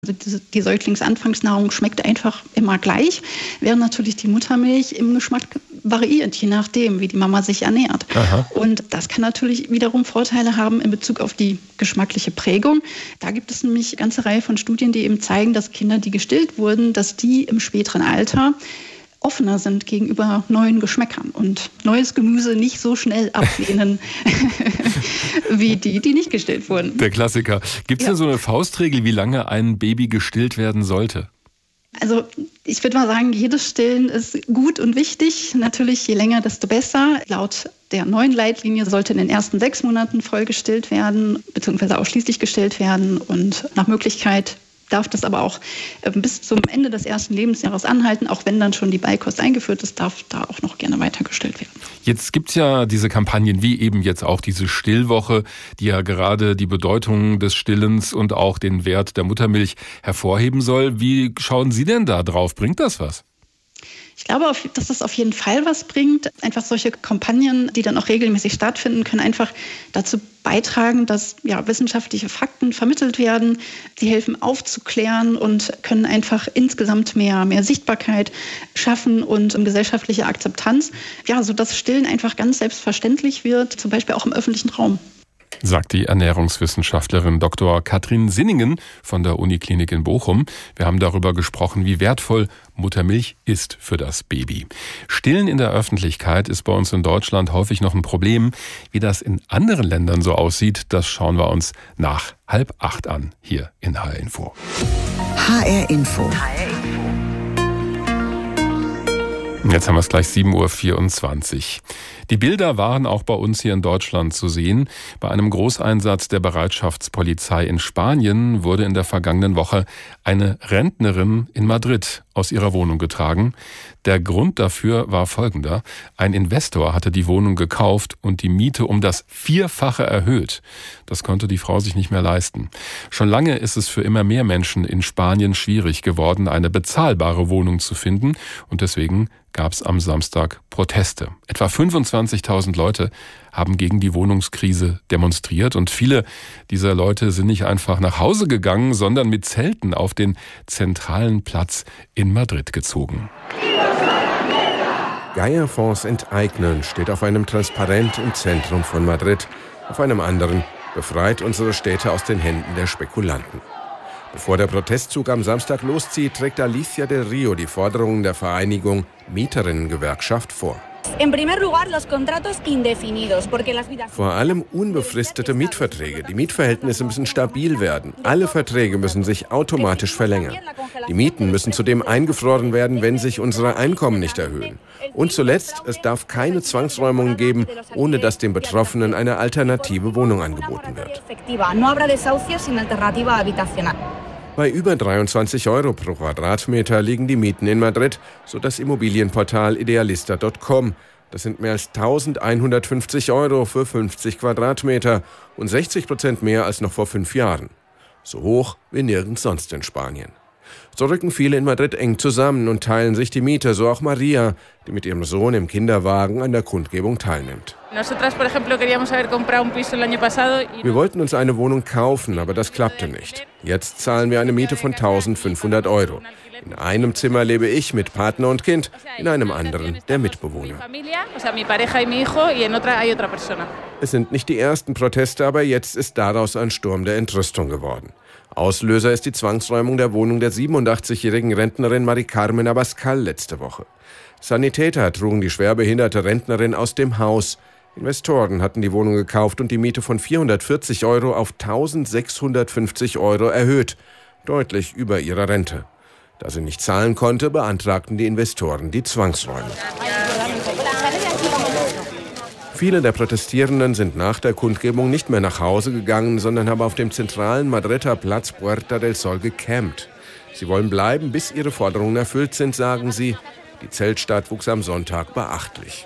Also die Säuglingsanfangsnahrung schmeckt einfach immer gleich, während natürlich die Muttermilch im Geschmack variiert, je nachdem, wie die Mama sich ernährt. Aha. Und das kann natürlich wiederum Vorteile haben in Bezug auf die geschmackliche Prägung. Da gibt es nämlich eine ganze Reihe von Studien, die eben zeigen, dass Kinder, die gestillt wurden, dass die im späteren Alter offener sind gegenüber neuen Geschmäckern und neues Gemüse nicht so schnell ablehnen wie die nicht gestillt wurden. Der Klassiker. Gibt es denn so eine Faustregel, wie lange ein Baby gestillt werden sollte? Also ich würde mal sagen, jedes Stillen ist gut und wichtig. Natürlich, je länger, desto besser. Laut der neuen Leitlinie sollte in den ersten 6 Monaten voll gestillt werden, beziehungsweise ausschließlich gestillt werden. Und nach Möglichkeit darf das aber auch bis zum Ende des ersten Lebensjahres anhalten. Auch wenn dann schon die Beikost eingeführt ist, darf da auch noch gerne weiter gestillt werden. Jetzt gibt es ja diese Kampagnen, wie eben jetzt auch diese Stillwoche, die ja gerade die Bedeutung des Stillens und auch den Wert der Muttermilch hervorheben soll. Wie schauen Sie denn da drauf? Bringt das was? Ich glaube, dass das auf jeden Fall was bringt. Einfach solche Kampagnen, die dann auch regelmäßig stattfinden, können einfach dazu beitragen, dass wissenschaftliche Fakten vermittelt werden. Sie helfen aufzuklären und können einfach insgesamt mehr Sichtbarkeit schaffen und gesellschaftliche Akzeptanz, sodass Stillen einfach ganz selbstverständlich wird, zum Beispiel auch im öffentlichen Raum. Sagt die Ernährungswissenschaftlerin Dr. Katrin Sinningen von der Uniklinik in Bochum. Wir haben darüber gesprochen, wie wertvoll Muttermilch ist für das Baby. Stillen in der Öffentlichkeit ist bei uns in Deutschland häufig noch ein Problem. Wie das in anderen Ländern so aussieht, das schauen wir uns nach 7:30 an, hier in HR Info. HR Info. Jetzt haben wir es gleich 7:24 Uhr. Die Bilder waren auch bei uns hier in Deutschland zu sehen. Bei einem Großeinsatz der Bereitschaftspolizei in Spanien wurde in der vergangenen Woche eine Rentnerin in Madrid aus ihrer Wohnung getragen. Der Grund dafür war folgender. Ein Investor hatte die Wohnung gekauft und die Miete um das 4-fache erhöht. Das konnte die Frau sich nicht mehr leisten. Schon lange ist es für immer mehr Menschen in Spanien schwierig geworden, eine bezahlbare Wohnung zu finden. Und deswegen gab es am Samstag Proteste. Etwa 25.000 Leute haben gegen die Wohnungskrise demonstriert. Und viele dieser Leute sind nicht einfach nach Hause gegangen, sondern mit Zelten auf den zentralen Platz in Madrid gezogen. Geierfonds enteignen steht auf einem Transparent im Zentrum von Madrid. Auf einem anderen: befreit unsere Städte aus den Händen der Spekulanten. Bevor der Protestzug am Samstag loszieht, trägt Alicia del Rio die Forderungen der Vereinigung Mieterinnengewerkschaft vor. Vor allem unbefristete Mietverträge. Die Mietverhältnisse müssen stabil werden. Alle Verträge müssen sich automatisch verlängern. Die Mieten müssen zudem eingefroren werden, wenn sich unsere Einkommen nicht erhöhen. Und zuletzt, es darf keine Zwangsräumungen geben, ohne dass den Betroffenen eine alternative Wohnung angeboten wird. Bei über 23 € pro Quadratmeter liegen die Mieten in Madrid, so das Immobilienportal Idealista.com. Das sind mehr als 1.150 € für 50 Quadratmeter und 60% mehr als noch vor 5 Jahren. So hoch wie nirgends sonst in Spanien. So rücken viele in Madrid eng zusammen und teilen sich die Miete, so auch Maria, die mit ihrem Sohn im Kinderwagen an der Kundgebung teilnimmt. Wir wollten uns eine Wohnung kaufen, aber das klappte nicht. Jetzt zahlen wir eine Miete von 1.500 €. In einem Zimmer lebe ich mit Partner und Kind, in einem anderen der Mitbewohner. Es sind nicht die ersten Proteste, aber jetzt ist daraus ein Sturm der Entrüstung geworden. Auslöser ist die Zwangsräumung der Wohnung der 87-jährigen Rentnerin Mari Carmen Abascal letzte Woche. Sanitäter trugen die schwerbehinderte Rentnerin aus dem Haus. Investoren hatten die Wohnung gekauft und die Miete von 440 € auf 1.650 € erhöht, deutlich über ihrer Rente. Da sie nicht zahlen konnte, beantragten die Investoren die Zwangsräumung. Viele der Protestierenden sind nach der Kundgebung nicht mehr nach Hause gegangen, sondern haben auf dem zentralen Madrider Platz Puerta del Sol gecampt. Sie wollen bleiben, bis ihre Forderungen erfüllt sind, sagen sie. Die Zeltstadt wuchs am Sonntag beachtlich.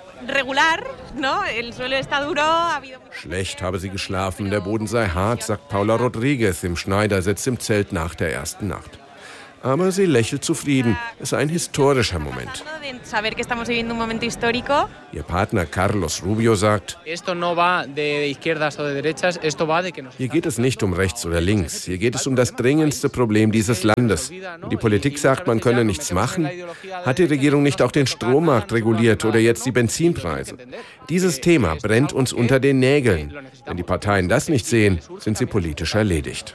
Schlecht habe sie geschlafen, der Boden sei hart, sagt Paula Rodriguez im Schneidersitz im Zelt nach der ersten Nacht. Aber sie lächelt zufrieden. Es sei ein historischer Moment. Ihr Partner Carlos Rubio sagt, hier geht es nicht um rechts oder links. Hier geht es um das dringendste Problem dieses Landes. Die Politik sagt, man könne nichts machen. Hat die Regierung nicht auch den Strommarkt reguliert oder jetzt die Benzinpreise? Dieses Thema brennt uns unter den Nägeln. Wenn die Parteien das nicht sehen, sind sie politisch erledigt.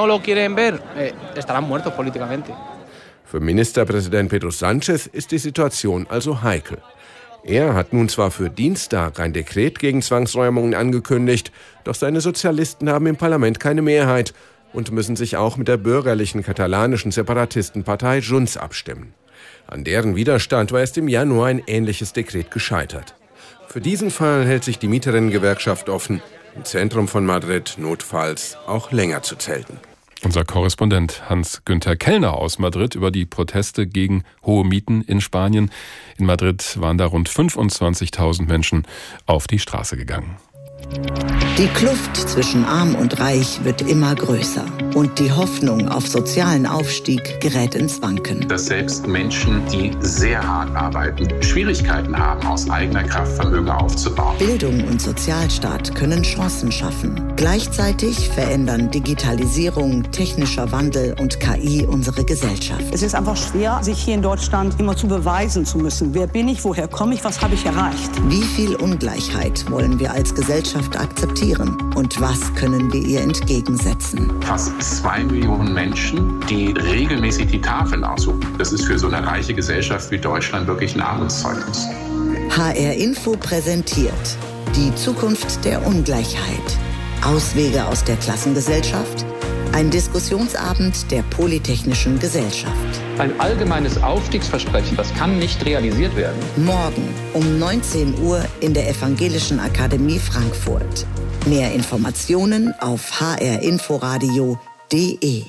Für Ministerpräsident Pedro Sánchez ist die Situation also heikel. Er hat nun zwar für Dienstag ein Dekret gegen Zwangsräumungen angekündigt, doch seine Sozialisten haben im Parlament keine Mehrheit und müssen sich auch mit der bürgerlichen katalanischen Separatistenpartei Junts abstimmen. An deren Widerstand war erst im Januar ein ähnliches Dekret gescheitert. Für diesen Fall hält sich die Mieterinnengewerkschaft offen, im Zentrum von Madrid notfalls auch länger zu zelten. Unser Korrespondent Hans-Günther Kellner aus Madrid über die Proteste gegen hohe Mieten in Spanien. In Madrid waren da rund 25.000 Menschen auf die Straße gegangen. Die Kluft zwischen Arm und Reich wird immer größer und die Hoffnung auf sozialen Aufstieg gerät ins Wanken. Dass selbst Menschen, die sehr hart arbeiten, Schwierigkeiten haben, aus eigener Kraft Vermögen aufzubauen. Bildung und Sozialstaat können Chancen schaffen. Gleichzeitig verändern Digitalisierung, technischer Wandel und KI unsere Gesellschaft. Es ist einfach schwer, sich hier in Deutschland immer zu beweisen zu müssen. Wer bin ich, woher komme ich, was habe ich erreicht? Wie viel Ungleichheit wollen wir als Gesellschaft akzeptieren und was können wir ihr entgegensetzen? Fast 2 Millionen Menschen, die regelmäßig die Tafeln aussuchen. Das ist für so eine reiche Gesellschaft wie Deutschland wirklich ein Armutszeugnis. HR Info präsentiert die Zukunft der Ungleichheit. Auswege aus der Klassengesellschaft? Ein Diskussionsabend der Polytechnischen Gesellschaft. Ein allgemeines Aufstiegsversprechen, das kann nicht realisiert werden. Morgen um 19 Uhr in der Evangelischen Akademie Frankfurt. Mehr Informationen auf hrinforadio.de.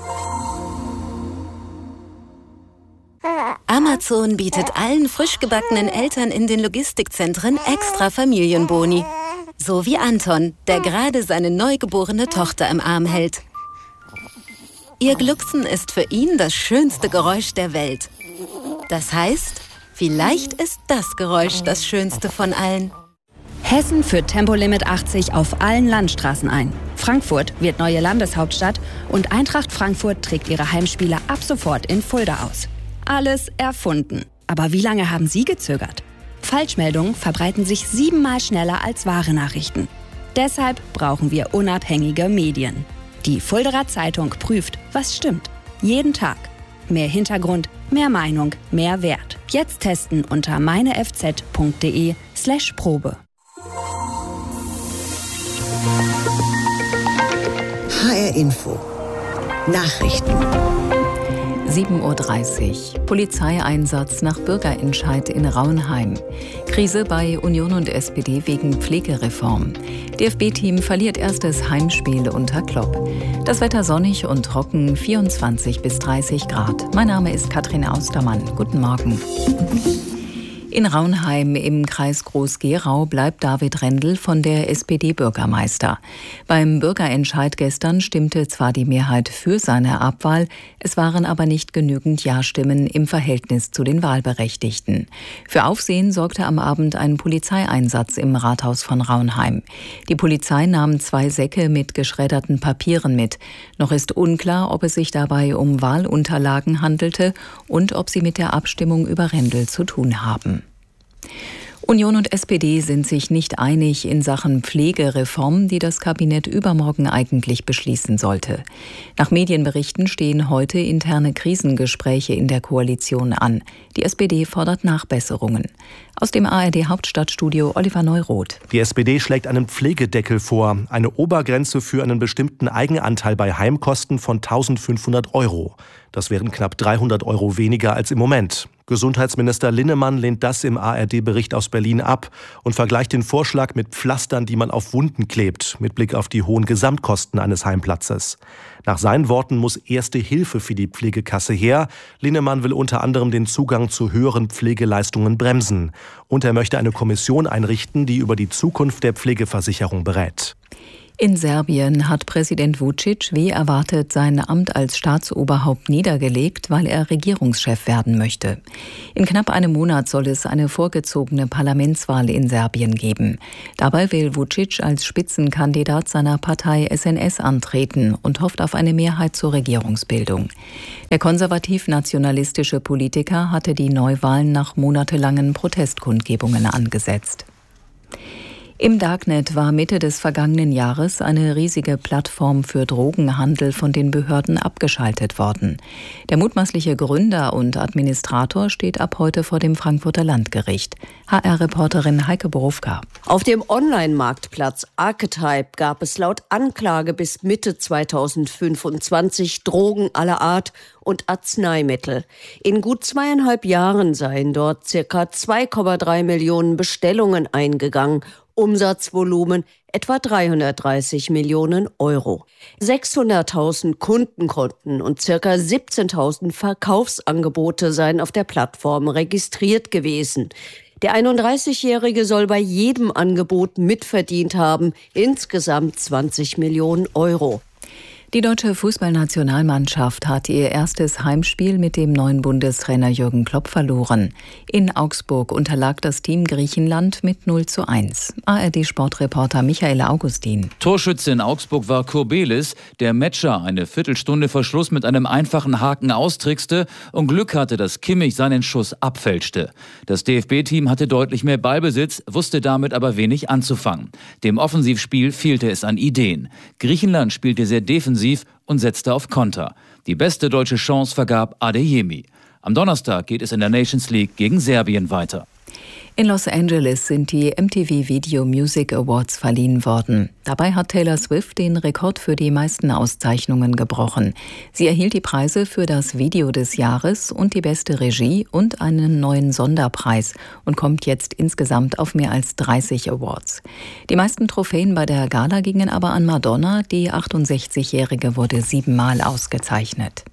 Amazon bietet allen frisch gebackenen Eltern in den Logistikzentren extra Familienboni. So wie Anton, der gerade seine neugeborene Tochter im Arm hält. Ihr Glucksen ist für ihn das schönste Geräusch der Welt. Das heißt, vielleicht ist das Geräusch das schönste von allen. Hessen führt Tempolimit 80 auf allen Landstraßen ein. Frankfurt wird neue Landeshauptstadt und Eintracht Frankfurt trägt ihre Heimspiele ab sofort in Fulda aus. Alles erfunden. Aber wie lange haben Sie gezögert? Falschmeldungen verbreiten sich 7-mal schneller als wahre Nachrichten. Deshalb brauchen wir unabhängige Medien. Die Fuldaer Zeitung prüft, was stimmt. Jeden Tag. Mehr Hintergrund, mehr Meinung, mehr Wert. Jetzt testen unter meinefz.de/Probe. HR Info. Nachrichten. 7:30 Uhr. Polizeieinsatz nach Bürgerentscheid in Rauenheim. Krise bei Union und SPD wegen Pflegereform. DFB-Team verliert erstes Heimspiel unter Klopp. Das Wetter sonnig und trocken, 24 bis 30 Grad. Mein Name ist Katrin Austermann. Guten Morgen. In Rauenheim im Kreis Groß-Gerau bleibt David Rendel von der SPD Bürgermeister. Beim Bürgerentscheid gestern stimmte zwar die Mehrheit für seine Abwahl, es waren aber nicht genügend Ja-Stimmen im Verhältnis zu den Wahlberechtigten. Für Aufsehen sorgte am Abend ein Polizeieinsatz im Rathaus von Rauenheim. Die Polizei nahm 2 Säcke mit geschredderten Papieren mit. Noch ist unklar, ob es sich dabei um Wahlunterlagen handelte und ob sie mit der Abstimmung über Rendel zu tun haben. Union und SPD sind sich nicht einig in Sachen Pflegereform, die das Kabinett übermorgen eigentlich beschließen sollte. Nach Medienberichten stehen heute interne Krisengespräche in der Koalition an. Die SPD fordert Nachbesserungen. Aus dem ARD-Hauptstadtstudio Oliver Neuroth. Die SPD schlägt einen Pflegedeckel vor, eine Obergrenze für einen bestimmten Eigenanteil bei Heimkosten von 1.500 €. Das wären knapp 300 € weniger als im Moment. Gesundheitsminister Linnemann lehnt das im ARD-Bericht aus Berlin ab und vergleicht den Vorschlag mit Pflastern, die man auf Wunden klebt, mit Blick auf die hohen Gesamtkosten eines Heimplatzes. Nach seinen Worten muss erste Hilfe für die Pflegekasse her. Linnemann will unter anderem den Zugang zu höheren Pflegeleistungen bremsen. Und er möchte eine Kommission einrichten, die über die Zukunft der Pflegeversicherung berät. In Serbien hat Präsident Vučić wie erwartet sein Amt als Staatsoberhaupt niedergelegt, weil er Regierungschef werden möchte. In knapp einem Monat soll es eine vorgezogene Parlamentswahl in Serbien geben. Dabei will Vučić als Spitzenkandidat seiner Partei SNS antreten und hofft auf eine Mehrheit zur Regierungsbildung. Der konservativ-nationalistische Politiker hatte die Neuwahlen nach monatelangen Protestkundgebungen angesetzt. Im Darknet war Mitte des vergangenen Jahres eine riesige Plattform für Drogenhandel von den Behörden abgeschaltet worden. Der mutmaßliche Gründer und Administrator steht ab heute vor dem Frankfurter Landgericht. HR-Reporterin Heike Borufka. Auf dem Online-Marktplatz Archetype gab es laut Anklage bis Mitte 2025 Drogen aller Art und Arzneimittel. In gut 2,5 Jahren seien dort ca. 2,3 Millionen Bestellungen eingegangen. Umsatzvolumen etwa 330 Millionen Euro. 600.000 Kundenkonten und ca. 17.000 Verkaufsangebote seien auf der Plattform registriert gewesen. Der 31-Jährige soll bei jedem Angebot mitverdient haben, insgesamt 20 Millionen Euro. Die deutsche Fußballnationalmannschaft hat ihr erstes Heimspiel mit dem neuen Bundestrainer Jürgen Klopp verloren. In Augsburg unterlag das Team Griechenland mit 0:1. ARD-Sportreporter Michael Augustin. Torschütze in Augsburg war Kurbelis, der Matcher eine Viertelstunde vor Schluss mit einem einfachen Haken austrickste und Glück hatte, dass Kimmich seinen Schuss abfälschte. Das DFB-Team hatte deutlich mehr Ballbesitz, wusste damit aber wenig anzufangen. Dem Offensivspiel fehlte es an Ideen. Griechenland spielte sehr defensiv und setzte auf Konter. Die beste deutsche Chance vergab Adeyemi. Am Donnerstag geht es in der Nations League gegen Serbien weiter. In Los Angeles sind die MTV Video Music Awards verliehen worden. Dabei hat Taylor Swift den Rekord für die meisten Auszeichnungen gebrochen. Sie erhielt die Preise für das Video des Jahres und die beste Regie und einen neuen Sonderpreis und kommt jetzt insgesamt auf mehr als 30 Awards. Die meisten Trophäen bei der Gala gingen aber an Madonna. Die 68-Jährige wurde 7-mal ausgezeichnet.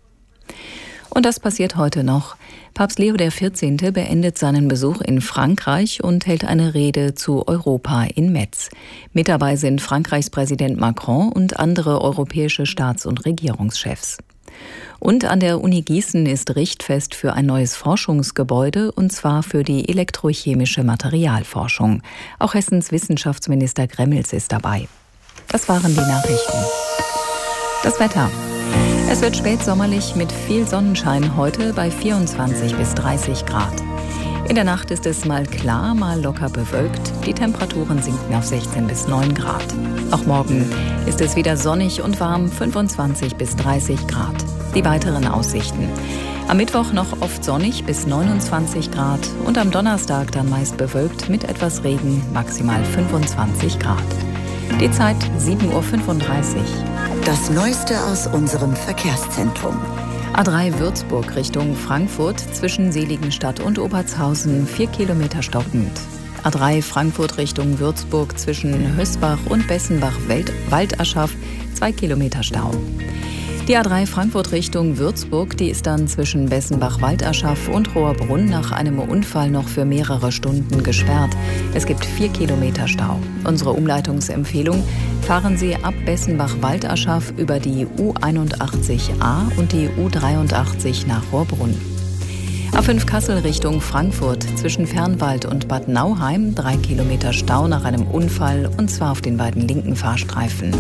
Und das passiert heute noch. Papst Leo XIV. Beendet seinen Besuch in Frankreich und hält eine Rede zu Europa in Metz. Mit dabei sind Frankreichs Präsident Macron und andere europäische Staats- und Regierungschefs. Und an der Uni Gießen ist Richtfest für ein neues Forschungsgebäude, und zwar für die elektrochemische Materialforschung. Auch Hessens Wissenschaftsminister Gremmels ist dabei. Das waren die Nachrichten. Das Wetter. Es wird spätsommerlich mit viel Sonnenschein heute bei 24 bis 30 Grad. In der Nacht ist es mal klar, mal locker bewölkt. Die Temperaturen sinken auf 16 bis 9 Grad. Auch morgen ist es wieder sonnig und warm, 25 bis 30 Grad. Die weiteren Aussichten. Am Mittwoch noch oft sonnig bis 29 Grad und am Donnerstag dann meist bewölkt mit etwas Regen, maximal 25 Grad. Die Zeit 7:35 Uhr. Das Neueste aus unserem Verkehrszentrum. A3 Würzburg Richtung Frankfurt zwischen Seligenstadt und Obertshausen 4 Kilometer stockend. A3 Frankfurt Richtung Würzburg zwischen Hösbach und Bessenbach-Waldaschaf 2 Kilometer Stau. Die A3 Frankfurt Richtung Würzburg, die ist dann zwischen Bessenbach-Waldaschaf und Rohrbrunn nach einem Unfall noch für mehrere Stunden gesperrt. Es gibt 4 Kilometer Stau. Unsere Umleitungsempfehlung: fahren Sie ab Bessenbach-Waldaschaf über die U81a und die U83 nach Rohrbrunn. A5 Kassel Richtung Frankfurt zwischen Fernwald und Bad Nauheim 3 Kilometer Stau nach einem Unfall, und zwar auf den beiden linken Fahrstreifen.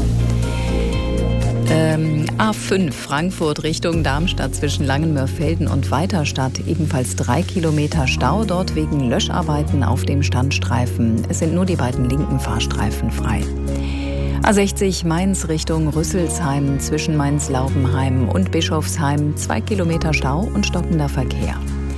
A5 Frankfurt Richtung Darmstadt zwischen Langenmörfelden und Weiterstadt ebenfalls 3 Kilometer Stau, dort wegen Löscharbeiten auf dem Standstreifen. Es sind nur die beiden linken Fahrstreifen frei. A60 Mainz Richtung Rüsselsheim zwischen Mainz-Laubenheim und Bischofsheim 2 Kilometer Stau und stockender Verkehr.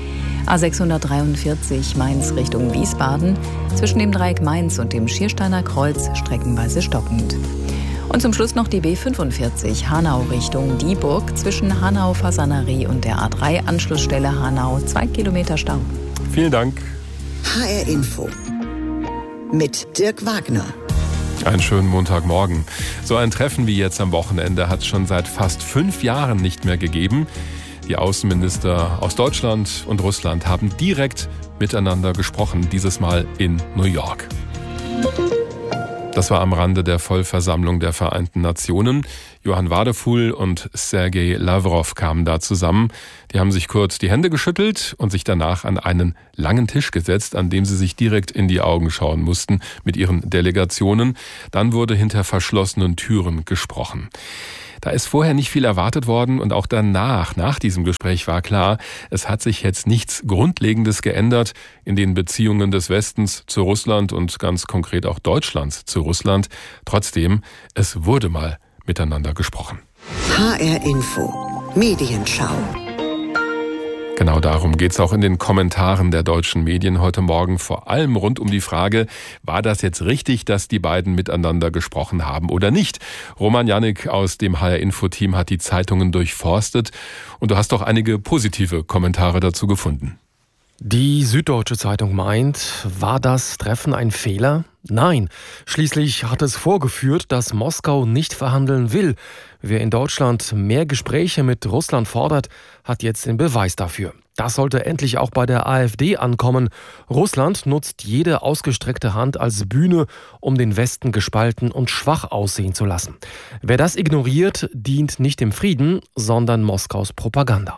A643 Mainz Richtung Wiesbaden zwischen dem Dreieck Mainz und dem Schiersteiner Kreuz streckenweise stockend. Und zum Schluss noch die B45 Hanau Richtung Dieburg zwischen Hanau-Fasanerie und der A3-Anschlussstelle Hanau 2 Kilometer Stau. Vielen Dank. HR Info mit Dirk Wagner. Einen schönen Montagmorgen. So ein Treffen wie jetzt am Wochenende hat es schon seit fast 5 Jahren nicht mehr gegeben. Die Außenminister aus Deutschland und Russland haben direkt miteinander gesprochen, dieses Mal in New York. Das war am Rande der Vollversammlung der Vereinten Nationen. Johann Wadefuhl und Sergei Lavrov kamen da zusammen. Die haben sich kurz die Hände geschüttelt und sich danach an einen langen Tisch gesetzt, an dem sie sich direkt in die Augen schauen mussten mit ihren Delegationen. Dann wurde hinter verschlossenen Türen gesprochen. Da ist vorher nicht viel erwartet worden und auch danach, nach diesem Gespräch war klar, es hat sich jetzt nichts Grundlegendes geändert in den Beziehungen des Westens zu Russland und ganz konkret auch Deutschlands zu Russland. Trotzdem, es wurde mal miteinander gesprochen. HR Info, Medienschau. Genau darum geht es auch in den Kommentaren der deutschen Medien heute Morgen, vor allem rund um die Frage, war das jetzt richtig, dass die beiden miteinander gesprochen haben oder nicht? Roman Jannik aus dem HR-Info-Team hat die Zeitungen durchforstet und du hast auch einige positive Kommentare dazu gefunden. Die Süddeutsche Zeitung meint, war das Treffen ein Fehler? Nein, schließlich hat es vorgeführt, dass Moskau nicht verhandeln will. Wer in Deutschland mehr Gespräche mit Russland fordert, hat jetzt den Beweis dafür. Das sollte endlich auch bei der AfD ankommen. Russland nutzt jede ausgestreckte Hand als Bühne, um den Westen gespalten und schwach aussehen zu lassen. Wer das ignoriert, dient nicht dem Frieden, sondern Moskaus Propaganda.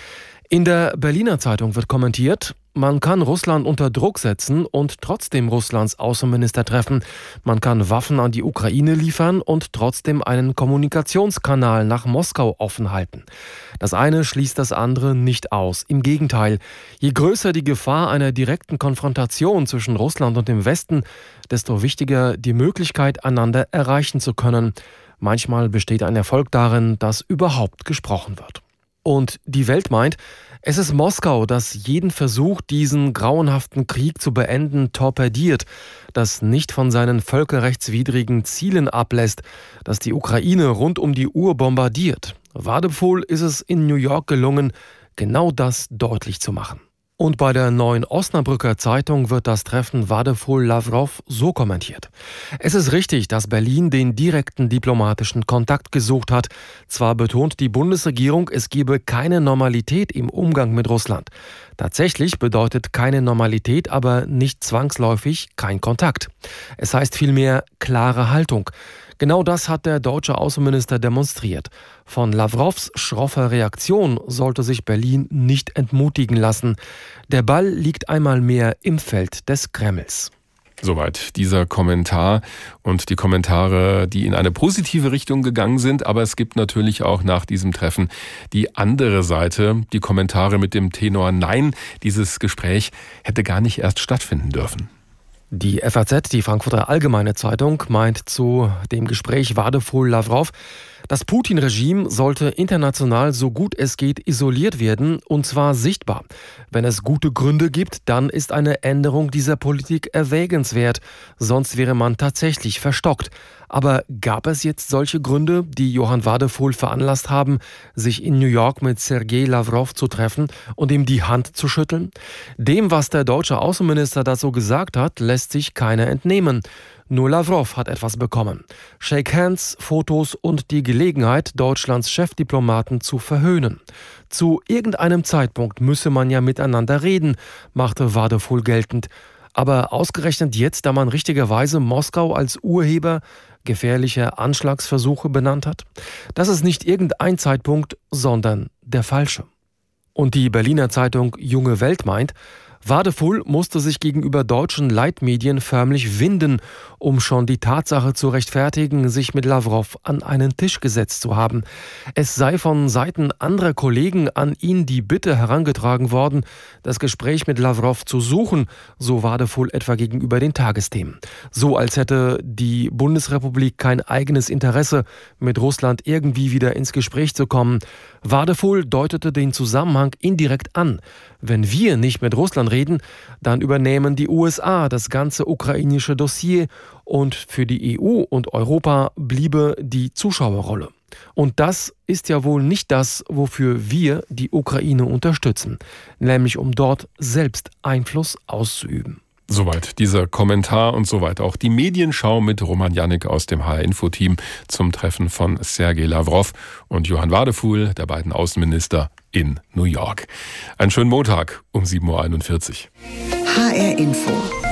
In der Berliner Zeitung wird kommentiert, man kann Russland unter Druck setzen und trotzdem Russlands Außenminister treffen. Man kann Waffen an die Ukraine liefern und trotzdem einen Kommunikationskanal nach Moskau offen halten. Das eine schließt das andere nicht aus. Im Gegenteil, je größer die Gefahr einer direkten Konfrontation zwischen Russland und dem Westen, desto wichtiger die Möglichkeit, einander erreichen zu können. Manchmal besteht ein Erfolg darin, dass überhaupt gesprochen wird. Und die Welt meint, es ist Moskau, das jeden Versuch, diesen grauenhaften Krieg zu beenden, torpediert, das nicht von seinen völkerrechtswidrigen Zielen ablässt, das die Ukraine rund um die Uhr bombardiert. Wadefuhl ist es in New York gelungen, genau das deutlich zu machen. Und bei der Neuen Osnabrücker Zeitung wird das Treffen Wadefuhl-Lavrov so kommentiert. Es ist richtig, dass Berlin den direkten diplomatischen Kontakt gesucht hat. Zwar betont die Bundesregierung, es gebe keine Normalität im Umgang mit Russland. Tatsächlich bedeutet keine Normalität aber nicht zwangsläufig kein Kontakt. Es heißt vielmehr klare Haltung. Genau das hat der deutsche Außenminister demonstriert. Von Lavrovs schroffer Reaktion sollte sich Berlin nicht entmutigen lassen. Der Ball liegt einmal mehr im Feld des Kremls. Soweit dieser Kommentar und die Kommentare, die in eine positive Richtung gegangen sind. Aber es gibt natürlich auch nach diesem Treffen die andere Seite, die Kommentare mit dem Tenor: Nein, dieses Gespräch hätte gar nicht erst stattfinden dürfen. Die FAZ, die Frankfurter Allgemeine Zeitung, meint zu dem Gespräch Wadefuhl-Lavrov, das Putin-Regime sollte international so gut es geht isoliert werden, und zwar sichtbar. Wenn es gute Gründe gibt, dann ist eine Änderung dieser Politik erwägenswert, sonst wäre man tatsächlich verstockt. Aber gab es jetzt solche Gründe, die Johann Wadefuhl veranlasst haben, sich in New York mit Sergei Lavrov zu treffen und ihm die Hand zu schütteln? Dem, was der deutsche Außenminister dazu gesagt hat, lässt sich keiner entnehmen. Nur Lavrov hat etwas bekommen. Shake Hands, Fotos und die Gelegenheit, Deutschlands Chefdiplomaten zu verhöhnen. Zu irgendeinem Zeitpunkt müsse man ja miteinander reden, machte Wadefuhl geltend. Aber ausgerechnet jetzt, da man richtigerweise Moskau als Urheber gefährlicher Anschlagsversuche benannt hat? Das ist nicht irgendein Zeitpunkt, sondern der falsche. Und die Berliner Zeitung Junge Welt meint, Wadefuhl musste sich gegenüber deutschen Leitmedien förmlich winden, um schon die Tatsache zu rechtfertigen, sich mit Lavrov an einen Tisch gesetzt zu haben. Es sei von Seiten anderer Kollegen an ihn die Bitte herangetragen worden, das Gespräch mit Lavrov zu suchen, so Wadefuhl etwa gegenüber den Tagesthemen. So als hätte die Bundesrepublik kein eigenes Interesse, mit Russland irgendwie wieder ins Gespräch zu kommen. Wadefuhl deutete den Zusammenhang indirekt an. Wenn wir nicht mit Russland reden, dann übernehmen die USA das ganze ukrainische Dossier und für die EU und Europa bliebe die Zuschauerrolle. Und das ist ja wohl nicht das, wofür wir die Ukraine unterstützen, nämlich um dort selbst Einfluss auszuüben. Soweit dieser Kommentar und soweit auch die Medienschau mit Roman Jannik aus dem HR-Info-Team zum Treffen von Sergei Lavrov und Johann Wadefuhl, der beiden Außenminister in New York. Einen schönen Montag um 7.41 Uhr. HR-Info.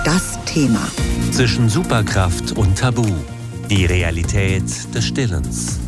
Das Thema. Zwischen Superkraft und Tabu. Die Realität des Stillens.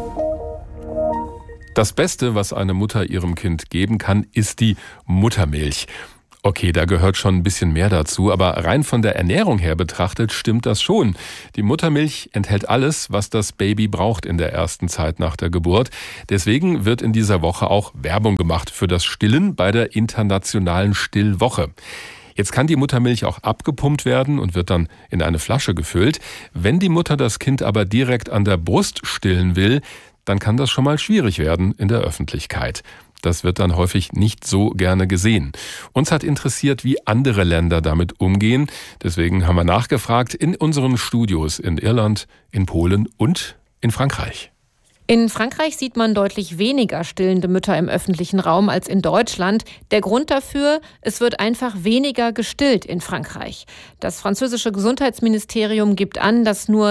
Das Beste, was eine Mutter ihrem Kind geben kann, ist die Muttermilch. Okay, da gehört schon ein bisschen mehr dazu, aber rein von der Ernährung her betrachtet stimmt das schon. Die Muttermilch enthält alles, was das Baby braucht in der ersten Zeit nach der Geburt. Deswegen wird in dieser Woche auch Werbung gemacht für das Stillen bei der Internationalen Stillwoche. Jetzt kann die Muttermilch auch abgepumpt werden und wird dann in eine Flasche gefüllt. Wenn die Mutter das Kind aber direkt an der Brust stillen will, dann kann das schon mal schwierig werden in der Öffentlichkeit. Das wird dann häufig nicht so gerne gesehen. Uns hat interessiert, wie andere Länder damit umgehen. Deswegen haben wir nachgefragt in unseren Studios in Irland, in Polen und in Frankreich. In Frankreich sieht man deutlich weniger stillende Mütter im öffentlichen Raum als in Deutschland. Der Grund dafür, es wird einfach weniger gestillt in Frankreich. Das französische Gesundheitsministerium gibt an, dass nur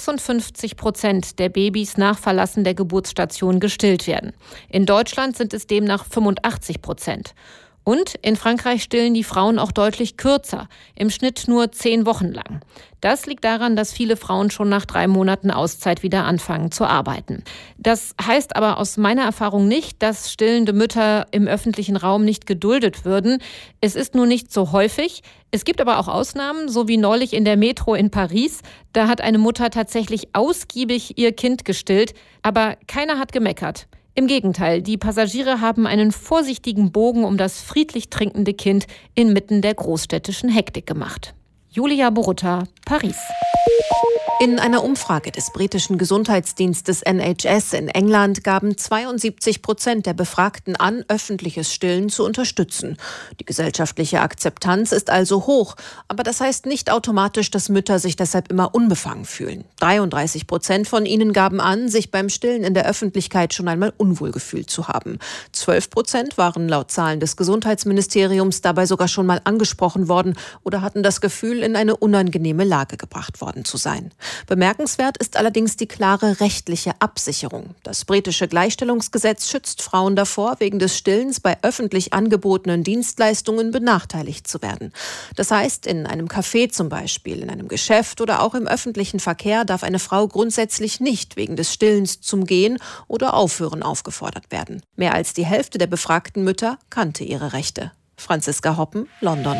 56% der Babys nach Verlassen der Geburtsstation gestillt werden. In Deutschland sind es demnach 85%. Und in Frankreich stillen die Frauen auch deutlich kürzer, im Schnitt nur 10 Wochen lang. Das liegt daran, dass viele Frauen schon nach 3 Monaten Auszeit wieder anfangen zu arbeiten. Das heißt aber aus meiner Erfahrung nicht, dass stillende Mütter im öffentlichen Raum nicht geduldet würden. Es ist nur nicht so häufig. Es gibt aber auch Ausnahmen, so wie neulich in der Metro in Paris. Da hat eine Mutter tatsächlich ausgiebig ihr Kind gestillt, aber keiner hat gemeckert. Im Gegenteil, die Passagiere haben einen vorsichtigen Bogen um das friedlich trinkende Kind inmitten der großstädtischen Hektik gemacht. Julia Borutta, Paris. In einer Umfrage des britischen Gesundheitsdienstes NHS in England gaben 72% der Befragten an, öffentliches Stillen zu unterstützen. Die gesellschaftliche Akzeptanz ist also hoch, aber das heißt nicht automatisch, dass Mütter sich deshalb immer unbefangen fühlen. 33% von ihnen gaben an, sich beim Stillen in der Öffentlichkeit schon einmal unwohl gefühlt zu haben. 12% waren laut Zahlen des Gesundheitsministeriums dabei sogar schon mal angesprochen worden oder hatten das Gefühl, in eine unangenehme Lage gebracht worden zu sein. Bemerkenswert ist allerdings die klare rechtliche Absicherung. Das britische Gleichstellungsgesetz schützt Frauen davor, wegen des Stillens bei öffentlich angebotenen Dienstleistungen benachteiligt zu werden. Das heißt, in einem Café zum Beispiel, in einem Geschäft oder auch im öffentlichen Verkehr darf eine Frau grundsätzlich nicht wegen des Stillens zum Gehen oder Aufhören aufgefordert werden. Mehr als die Hälfte der befragten Mütter kannte ihre Rechte. Franziska Hoppen, London.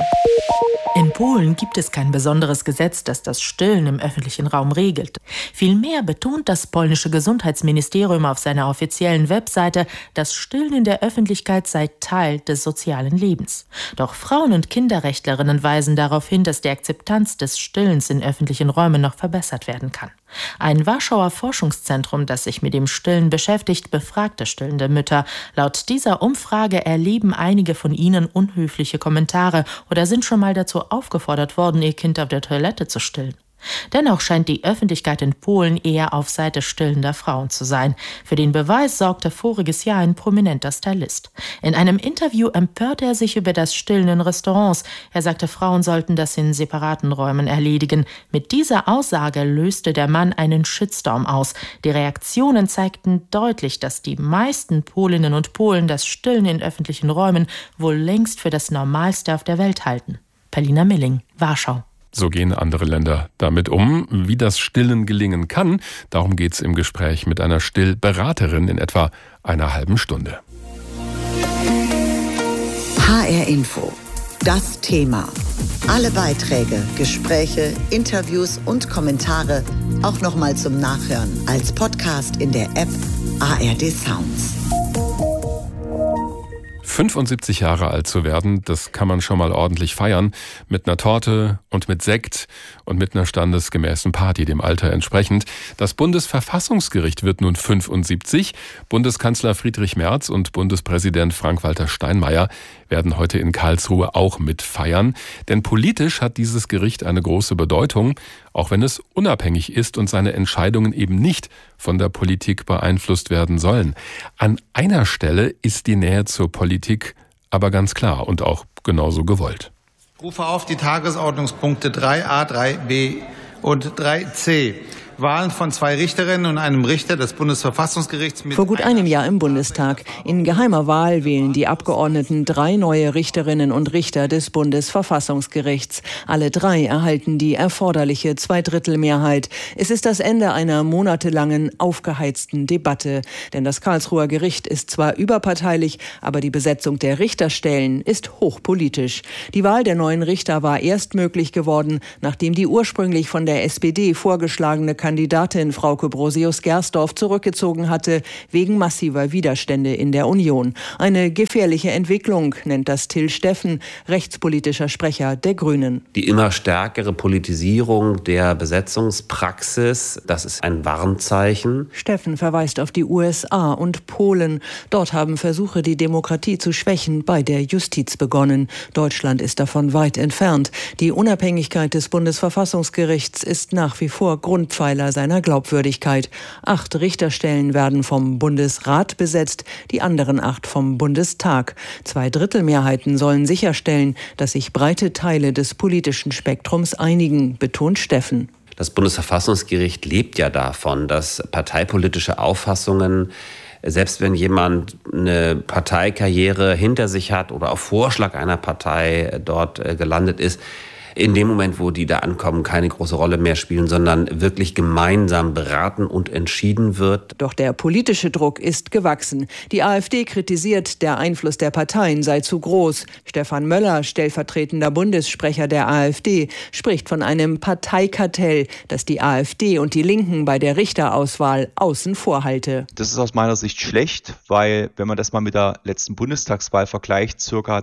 In Polen gibt es kein besonderes Gesetz, das das Stillen im öffentlichen Raum regelt. Vielmehr betont das polnische Gesundheitsministerium auf seiner offiziellen Webseite, das Stillen in der Öffentlichkeit sei Teil des sozialen Lebens. Doch Frauen- und Kinderrechtlerinnen weisen darauf hin, dass die Akzeptanz des Stillens in öffentlichen Räumen noch verbessert werden kann. Ein Warschauer Forschungszentrum, das sich mit dem Stillen beschäftigt, befragte stillende Mütter. Laut dieser Umfrage erleben einige von ihnen unhöfliche Kommentare oder sind schon mal dazu aufgefordert worden, ihr Kind auf der Toilette zu stillen. Dennoch scheint die Öffentlichkeit in Polen eher auf Seite stillender Frauen zu sein. Für den Beweis sorgte voriges Jahr ein prominenter Stylist. In einem Interview empörte er sich über das Stillen in Restaurants. Er sagte, Frauen sollten das in separaten Räumen erledigen. Mit dieser Aussage löste der Mann einen Shitstorm aus. Die Reaktionen zeigten deutlich, dass die meisten Polinnen und Polen das Stillen in öffentlichen Räumen wohl längst für das Normalste auf der Welt halten. Paulina Milling, Warschau. So gehen andere Länder damit um. Wie das Stillen gelingen kann, darum geht's im Gespräch mit einer Stillberaterin in etwa einer halben Stunde. HR Info. Das Thema. Alle Beiträge, Gespräche, Interviews und Kommentare auch nochmal zum Nachhören als Podcast in der App ARD Sounds. 75 Jahre alt zu werden, das kann man schon mal ordentlich feiern. Mit einer Torte und mit Sekt und mit einer standesgemäßen Party, dem Alter entsprechend. Das Bundesverfassungsgericht wird nun 75. Bundeskanzler Friedrich Merz und Bundespräsident Frank-Walter Steinmeier werden heute in Karlsruhe auch mitfeiern. Denn politisch hat dieses Gericht eine große Bedeutung, auch wenn es unabhängig ist und seine Entscheidungen eben nicht von der Politik beeinflusst werden sollen. An einer Stelle ist die Nähe zur Politik aber ganz klar und auch genauso gewollt. Ich rufe auf die Tagesordnungspunkte 3a, 3b und 3c. Wahlen von 2 Richterinnen und einem Richter des Bundesverfassungsgerichts. Vor gut einem Jahr im Bundestag. In geheimer Wahl wählen die Abgeordneten 3 neue Richterinnen und Richter des Bundesverfassungsgerichts. Alle 3 erhalten die erforderliche 2/3-Mehrheit. Es ist das Ende einer monatelangen, aufgeheizten Debatte. Denn das Karlsruher Gericht ist zwar überparteilich, aber die Besetzung der Richterstellen ist hochpolitisch. Die Wahl der neuen Richter war erst möglich geworden, nachdem die ursprünglich von der SPD vorgeschlagene Kandidatin Frauke Brosius-Gersdorf zurückgezogen hatte, wegen massiver Widerstände in der Union. Eine gefährliche Entwicklung, nennt das Till Steffen, rechtspolitischer Sprecher der Grünen. Die immer stärkere Politisierung der Besetzungspraxis, das ist ein Warnzeichen. Steffen verweist auf die USA und Polen. Dort haben Versuche, die Demokratie zu schwächen, bei der Justiz begonnen. Deutschland ist davon weit entfernt. Die Unabhängigkeit des Bundesverfassungsgerichts ist nach wie vor Grundpfeiler seiner Glaubwürdigkeit. 8 Richterstellen werden vom Bundesrat besetzt, die anderen 8 vom Bundestag. 2/3-Mehrheiten sollen sicherstellen, dass sich breite Teile des politischen Spektrums einigen, betont Steffen. Das Bundesverfassungsgericht lebt ja davon, dass parteipolitische Auffassungen, selbst wenn jemand eine Parteikarriere hinter sich hat oder auf Vorschlag einer Partei dort gelandet ist, in dem Moment, wo die da ankommen, keine große Rolle mehr spielen, sondern wirklich gemeinsam beraten und entschieden wird. Doch der politische Druck ist gewachsen. Die AfD kritisiert, der Einfluss der Parteien sei zu groß. Stefan Möller, stellvertretender Bundessprecher der AfD, spricht von einem Parteikartell, das die AfD und die Linken bei der Richterauswahl außen vor halte. Das ist aus meiner Sicht schlecht, weil, wenn man das mal mit der letzten Bundestagswahl vergleicht, ca.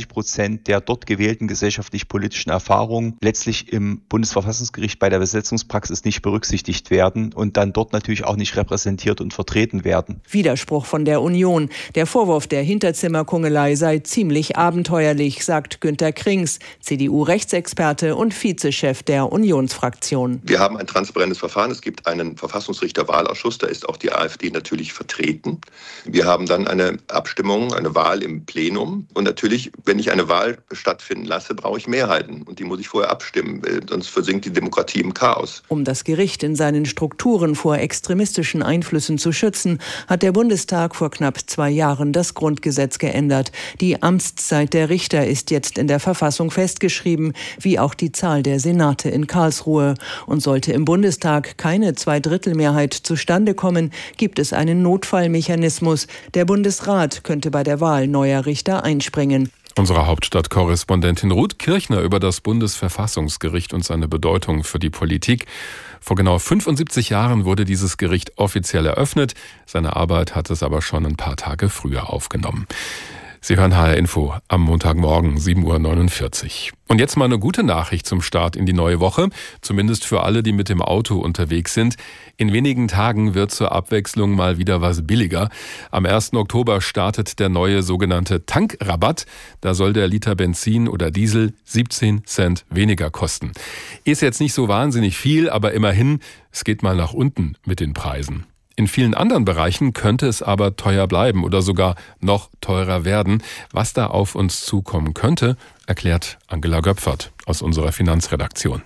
30% der dort gewählten gesellschaftlich-politischen Erfahrungen letztlich im Bundesverfassungsgericht bei der Besetzungspraxis nicht berücksichtigt werden und dann dort natürlich auch nicht repräsentiert und vertreten werden. Widerspruch von der Union. Der Vorwurf der Hinterzimmerkungelei sei ziemlich abenteuerlich, sagt Günter Krings, CDU-Rechtsexperte und Vizechef der Unionsfraktion. Wir haben ein transparentes Verfahren. Es gibt einen Verfassungsrichterwahlausschuss, da ist auch die AfD natürlich vertreten. Wir haben dann eine Abstimmung, eine Wahl im Plenum. Und natürlich, wenn ich eine Wahl stattfinden lasse, brauche ich Mehrheiten. Und die muss ich vorher abstimmen, sonst versinkt die Demokratie im Chaos. Um das Gericht in seinen Strukturen vor extremistischen Einflüssen zu schützen, hat der Bundestag vor knapp 2 Jahren das Grundgesetz geändert. Die Amtszeit der Richter ist jetzt in der Verfassung festgeschrieben, wie auch die Zahl der Senate in Karlsruhe. Und sollte im Bundestag keine 2/3-Mehrheit zustande kommen, gibt es einen Notfallmechanismus. Der Bundesrat könnte bei der Wahl neuer Richter einspringen. Unsere Hauptstadtkorrespondentin Ruth Kirchner über das Bundesverfassungsgericht und seine Bedeutung für die Politik. Vor genau 75 Jahren wurde dieses Gericht offiziell eröffnet. Seine Arbeit hat es aber schon ein paar Tage früher aufgenommen. Sie hören HR Info am Montagmorgen, 7:49 Uhr. Und jetzt mal eine gute Nachricht zum Start in die neue Woche, zumindest für alle, die mit dem Auto unterwegs sind. In wenigen Tagen wird zur Abwechslung mal wieder was billiger. Am 1. Oktober startet der neue sogenannte Tankrabatt. Da soll der Liter Benzin oder Diesel 17 Cent weniger kosten. Ist jetzt nicht so wahnsinnig viel, aber immerhin, es geht mal nach unten mit den Preisen. In vielen anderen Bereichen könnte es aber teuer bleiben oder sogar noch teurer werden. Was da auf uns zukommen könnte, erklärt Angela Göpfert aus unserer Finanzredaktion.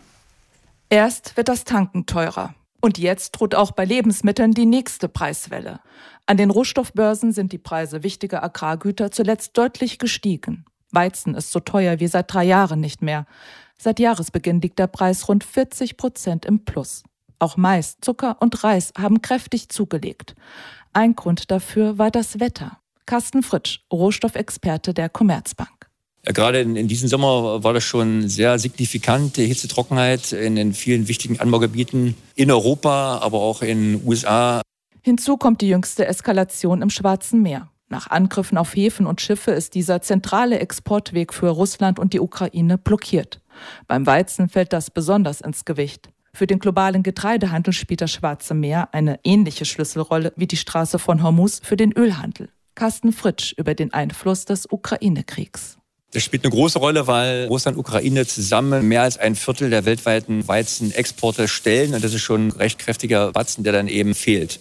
Erst wird das Tanken teurer. Und jetzt droht auch bei Lebensmitteln die nächste Preiswelle. An den Rohstoffbörsen sind die Preise wichtiger Agrargüter zuletzt deutlich gestiegen. Weizen ist so teuer wie seit 3 Jahren nicht mehr. Seit Jahresbeginn liegt der Preis rund 40% im Plus. Auch Mais, Zucker und Reis haben kräftig zugelegt. Ein Grund dafür war das Wetter. Carsten Fritsch, Rohstoffexperte der Commerzbank. Ja, gerade in diesem Sommer war das schon sehr signifikant, die Hitzetrockenheit in vielen wichtigen Anbaugebieten in Europa, aber auch in den USA. Hinzu kommt die jüngste Eskalation im Schwarzen Meer. Nach Angriffen auf Häfen und Schiffe ist dieser zentrale Exportweg für Russland und die Ukraine blockiert. Beim Weizen fällt das besonders ins Gewicht. Für den globalen Getreidehandel spielt das Schwarze Meer eine ähnliche Schlüsselrolle wie die Straße von Hormuz für den Ölhandel. Carsten Fritsch über den Einfluss des Ukraine-Kriegs. Das spielt eine große Rolle, weil Russland und Ukraine zusammen mehr als 1/4 der weltweiten Weizenexporte stellen. Und das ist schon ein recht kräftiger Batzen, der dann eben fehlt.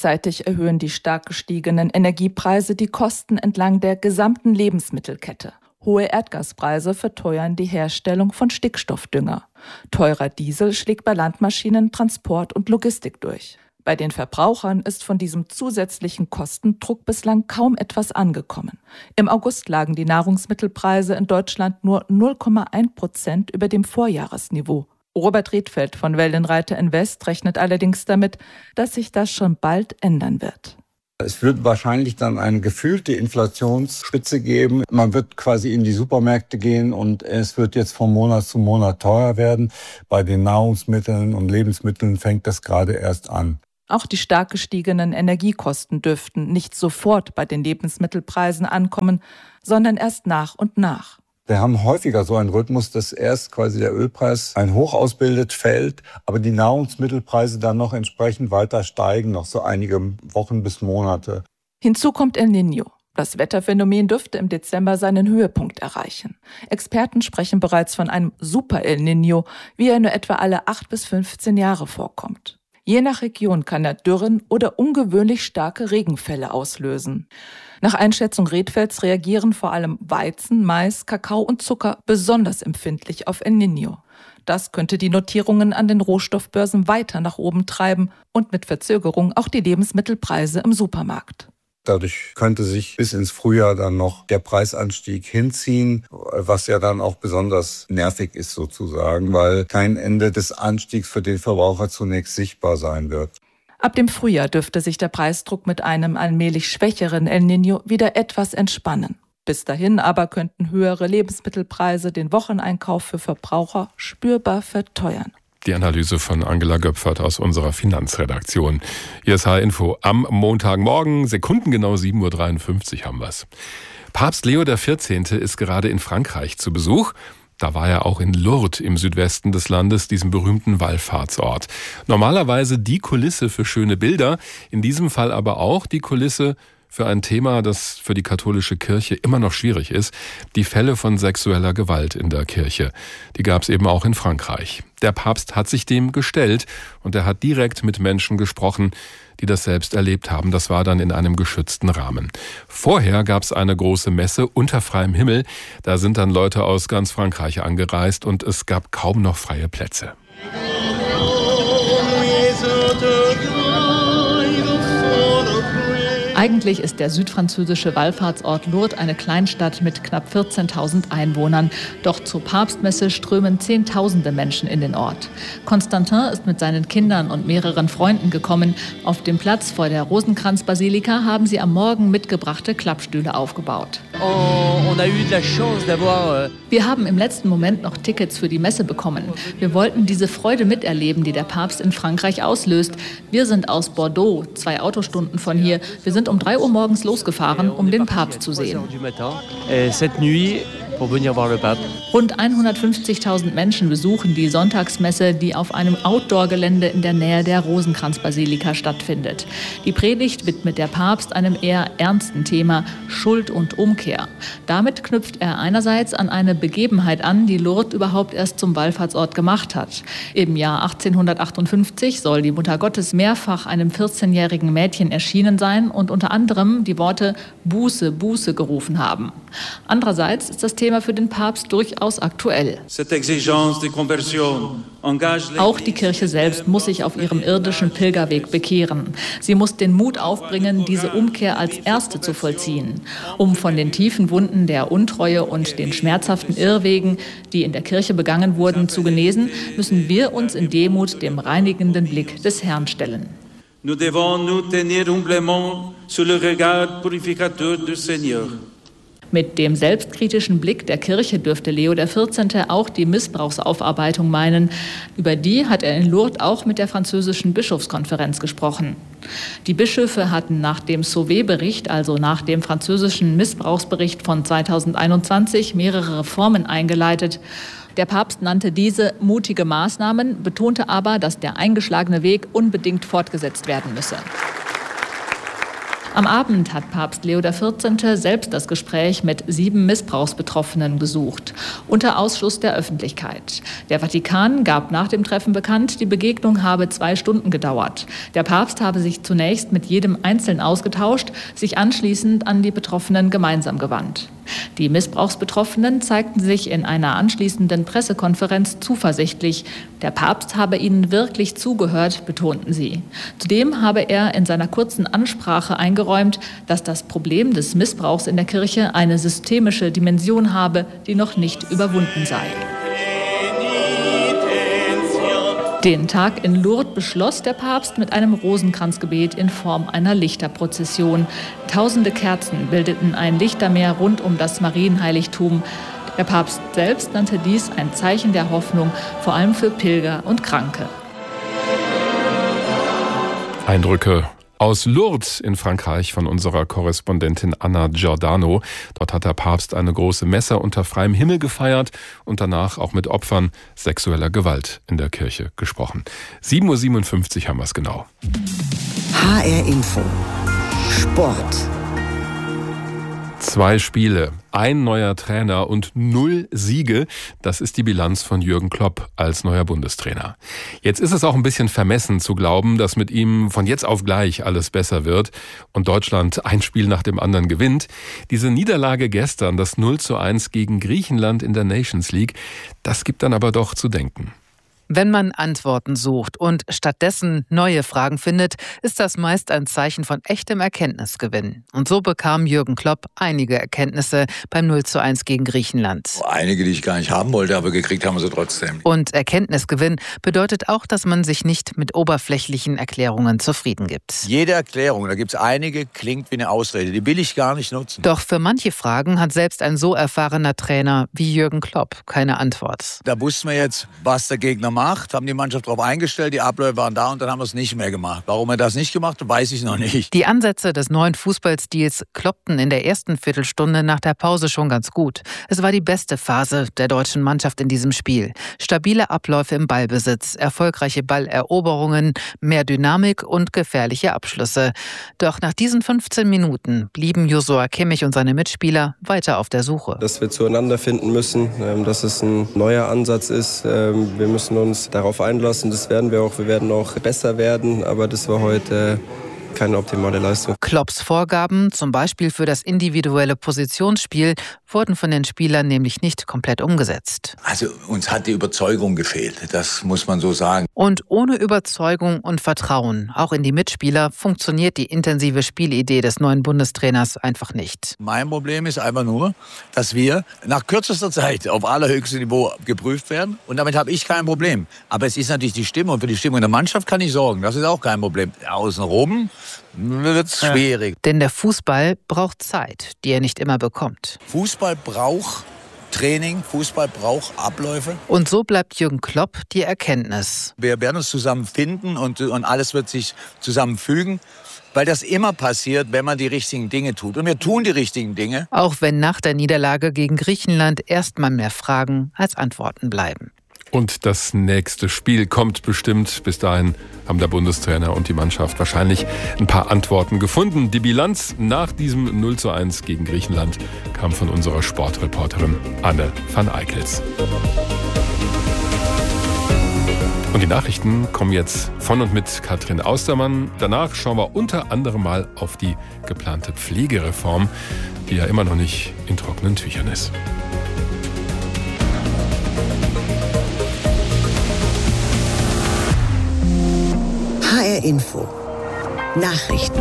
Gleichzeitig erhöhen die stark gestiegenen Energiepreise die Kosten entlang der gesamten Lebensmittelkette. Hohe Erdgaspreise verteuern die Herstellung von Stickstoffdünger. Teurer Diesel schlägt bei Landmaschinen, Transport und Logistik durch. Bei den Verbrauchern ist von diesem zusätzlichen Kostendruck bislang kaum etwas angekommen. Im August lagen die Nahrungsmittelpreise in Deutschland nur 0,1% über dem Vorjahresniveau. Robert Riedfeld von Wellenreiter Invest rechnet allerdings damit, dass sich das schon bald ändern wird. Es wird wahrscheinlich dann eine gefühlte Inflationsspitze geben. Man wird quasi in die Supermärkte gehen und es wird jetzt von Monat zu Monat teurer werden. Bei den Nahrungsmitteln und Lebensmitteln fängt das gerade erst an. Auch die stark gestiegenen Energiekosten dürften nicht sofort bei den Lebensmittelpreisen ankommen, sondern erst nach und nach. Wir haben häufiger so einen Rhythmus, dass erst quasi der Ölpreis ein Hoch ausbildet, fällt, aber die Nahrungsmittelpreise dann noch entsprechend weiter steigen, noch so einige Wochen bis Monate. Hinzu kommt El Niño. Das Wetterphänomen dürfte im Dezember seinen Höhepunkt erreichen. Experten sprechen bereits von einem Super El Niño, wie er nur etwa alle 8 bis 15 Jahre vorkommt. Je nach Region kann er Dürren oder ungewöhnlich starke Regenfälle auslösen. Nach Einschätzung Riedfelds reagieren vor allem Weizen, Mais, Kakao und Zucker besonders empfindlich auf El Niño. Das könnte die Notierungen an den Rohstoffbörsen weiter nach oben treiben und mit Verzögerung auch die Lebensmittelpreise im Supermarkt. Dadurch könnte sich bis ins Frühjahr dann noch der Preisanstieg hinziehen, was ja dann auch besonders nervig ist sozusagen, weil kein Ende des Anstiegs für den Verbraucher zunächst sichtbar sein wird. Ab dem Frühjahr dürfte sich der Preisdruck mit einem allmählich schwächeren El Niño wieder etwas entspannen. Bis dahin aber könnten höhere Lebensmittelpreise den Wocheneinkauf für Verbraucher spürbar verteuern. Die Analyse von Angela Göpfert aus unserer Finanzredaktion. Hier ist H-Info am Montagmorgen, sekundengenau 7.53 Uhr haben wir's. Papst Leo XIV. Ist gerade in Frankreich zu Besuch. Da war er auch in Lourdes im Südwesten des Landes, diesem berühmten Wallfahrtsort. Normalerweise die Kulisse für schöne Bilder, in diesem Fall aber auch die Kulisse für ein Thema, das für die katholische Kirche immer noch schwierig ist, die Fälle von sexueller Gewalt in der Kirche. Die gab es eben auch in Frankreich. Der Papst hat sich dem gestellt und er hat direkt mit Menschen gesprochen, die das selbst erlebt haben. Das war dann in einem geschützten Rahmen. Vorher gab es eine große Messe unter freiem Himmel. Da sind dann Leute aus ganz Frankreich angereist und es gab kaum noch freie Plätze. Eigentlich ist der südfranzösische Wallfahrtsort Lourdes eine Kleinstadt mit knapp 14.000 Einwohnern. Doch zur Papstmesse strömen Zehntausende Menschen in den Ort. Constantin ist mit seinen Kindern und mehreren Freunden gekommen. Auf dem Platz vor der Rosenkranzbasilika haben sie am Morgen mitgebrachte Klappstühle aufgebaut. Wir haben im letzten Moment noch Tickets für die Messe bekommen. Wir wollten diese Freude miterleben, die der Papst in Frankreich auslöst. Wir sind aus Bordeaux, 2 Autostunden von hier. Wir sind um 3 Uhr morgens losgefahren, um den Papst zu sehen. Rund 150.000 Menschen besuchen die Sonntagsmesse, die auf einem Outdoor-Gelände in der Nähe der Rosenkranzbasilika stattfindet. Die Predigt widmet der Papst einem eher ernsten Thema, Schuld und Umkehr. Damit knüpft er einerseits an eine Begebenheit an, die Lourdes überhaupt erst zum Wallfahrtsort gemacht hat. Im Jahr 1858 soll die Mutter Gottes mehrfach einem 14-jährigen Mädchen erschienen sein und unter anderem die Worte Buße, Buße gerufen haben. Andererseits ist das Thema für den Papst durchaus aktuell. Auch die Kirche selbst muss sich auf ihrem irdischen Pilgerweg bekehren. Sie muss den Mut aufbringen, diese Umkehr als erste zu vollziehen. Um von den tiefen Wunden der Untreue und den schmerzhaften Irrwegen, die in der Kirche begangen wurden, zu genesen, müssen wir uns in Demut dem reinigenden Blick des Herrn stellen. Nous devons nous tenir humblement sous le regard purificateur du Seigneur. Mit dem selbstkritischen Blick der Kirche dürfte Leo XIV. Auch die Missbrauchsaufarbeitung meinen. Über die hat er in Lourdes auch mit der französischen Bischofskonferenz gesprochen. Die Bischöfe hatten nach dem Sauvé-Bericht, also nach dem französischen Missbrauchsbericht von 2021, mehrere Reformen eingeleitet. Der Papst nannte diese mutige Maßnahmen, betonte aber, dass der eingeschlagene Weg unbedingt fortgesetzt werden müsse. Am Abend hat Papst Leo XIV. Selbst das Gespräch mit 7 Missbrauchsbetroffenen gesucht, unter Ausschluss der Öffentlichkeit. Der Vatikan gab nach dem Treffen bekannt, die Begegnung habe 2 Stunden gedauert. Der Papst habe sich zunächst mit jedem einzeln ausgetauscht, sich anschließend an die Betroffenen gemeinsam gewandt. Die Missbrauchsbetroffenen zeigten sich in einer anschließenden Pressekonferenz zuversichtlich. Der Papst habe ihnen wirklich zugehört, betonten sie. Zudem habe er in seiner kurzen Ansprache eingeräumt, dass das Problem des Missbrauchs in der Kirche eine systemische Dimension habe, die noch nicht überwunden sei. Den Tag in Lourdes beschloss der Papst mit einem Rosenkranzgebet in Form einer Lichterprozession. Tausende Kerzen bildeten ein Lichtermeer rund um das Marienheiligtum. Der Papst selbst nannte dies ein Zeichen der Hoffnung, vor allem für Pilger und Kranke. Eindrücke aus Lourdes in Frankreich von unserer Korrespondentin Anna Giordano. Dort hat der Papst eine große Messe unter freiem Himmel gefeiert und danach auch mit Opfern sexueller Gewalt in der Kirche gesprochen. 7:57 Uhr haben wir es genau. HR Info. Sport. 2 Spiele, ein neuer Trainer und 0 Siege. Das ist die Bilanz von Jürgen Klopp als neuer Bundestrainer. Jetzt ist es auch ein bisschen vermessen zu glauben, dass mit ihm von jetzt auf gleich alles besser wird und Deutschland ein Spiel nach dem anderen gewinnt. Diese Niederlage gestern, das 0:1 gegen Griechenland in der Nations League, das gibt dann aber doch zu denken. Wenn man Antworten sucht und stattdessen neue Fragen findet, ist das meist ein Zeichen von echtem Erkenntnisgewinn. Und so bekam Jürgen Klopp einige Erkenntnisse beim 0:1 gegen Griechenland. Einige, die ich gar nicht haben wollte, aber gekriegt haben wir sie trotzdem. Und Erkenntnisgewinn bedeutet auch, dass man sich nicht mit oberflächlichen Erklärungen zufrieden gibt. Jede Erklärung, da gibt es einige, klingt wie eine Ausrede. Die will ich gar nicht nutzen. Doch für manche Fragen hat selbst ein so erfahrener Trainer wie Jürgen Klopp keine Antwort. Da wussten wir jetzt, was der Gegner macht, haben die Mannschaft darauf eingestellt, die Abläufe waren da und dann haben wir es nicht mehr gemacht. Warum er das nicht gemacht hat, weiß ich noch nicht. Die Ansätze des neuen Fußballstils kloppten in der ersten Viertelstunde nach der Pause schon ganz gut. Es war die beste Phase der deutschen Mannschaft in diesem Spiel. Stabile Abläufe im Ballbesitz, erfolgreiche Balleroberungen, mehr Dynamik und gefährliche Abschlüsse. Doch nach diesen 15 Minuten blieben Joshua Kimmich und seine Mitspieler weiter auf der Suche. Dass wir zueinander finden müssen, dass es ein neuer Ansatz ist. Wir müssen uns darauf einlassen, das werden wir auch. Wir werden auch besser werden, aber das war heute keine optimale Leistung. Klopps Vorgaben, zum Beispiel für das individuelle Positionsspiel, wurden von den Spielern nämlich nicht komplett umgesetzt. Also uns hat die Überzeugung gefehlt, das muss man so sagen. Und ohne Überzeugung und Vertrauen, auch in die Mitspieler, funktioniert die intensive Spielidee des neuen Bundestrainers einfach nicht. Mein Problem ist einfach nur, dass wir nach kürzester Zeit auf allerhöchstem Niveau geprüft werden und damit habe ich kein Problem. Aber es ist natürlich die Stimmung, für die Stimmung der Mannschaft kann ich sorgen, das ist auch kein Problem. Außenrum wird es schwierig. Denn der Fußball braucht Zeit, die er nicht immer bekommt. Fußball braucht Training, Fußball braucht Abläufe. Und so bleibt Jürgen Klopp die Erkenntnis. Wir werden uns zusammen finden und alles wird sich zusammenfügen. Weil das immer passiert, wenn man die richtigen Dinge tut. Und wir tun die richtigen Dinge. Auch wenn nach der Niederlage gegen Griechenland erstmal mehr Fragen als Antworten bleiben. Und das nächste Spiel kommt bestimmt. Bis dahin haben der Bundestrainer und die Mannschaft wahrscheinlich ein paar Antworten gefunden. Die Bilanz nach diesem 0:1 gegen Griechenland kam von unserer Sportreporterin Anne van Eickels. Und die Nachrichten kommen jetzt von und mit Katrin Austermann. Danach schauen wir unter anderem mal auf die geplante Pflegereform, die ja immer noch nicht in trockenen Tüchern ist. HR Info. Nachrichten.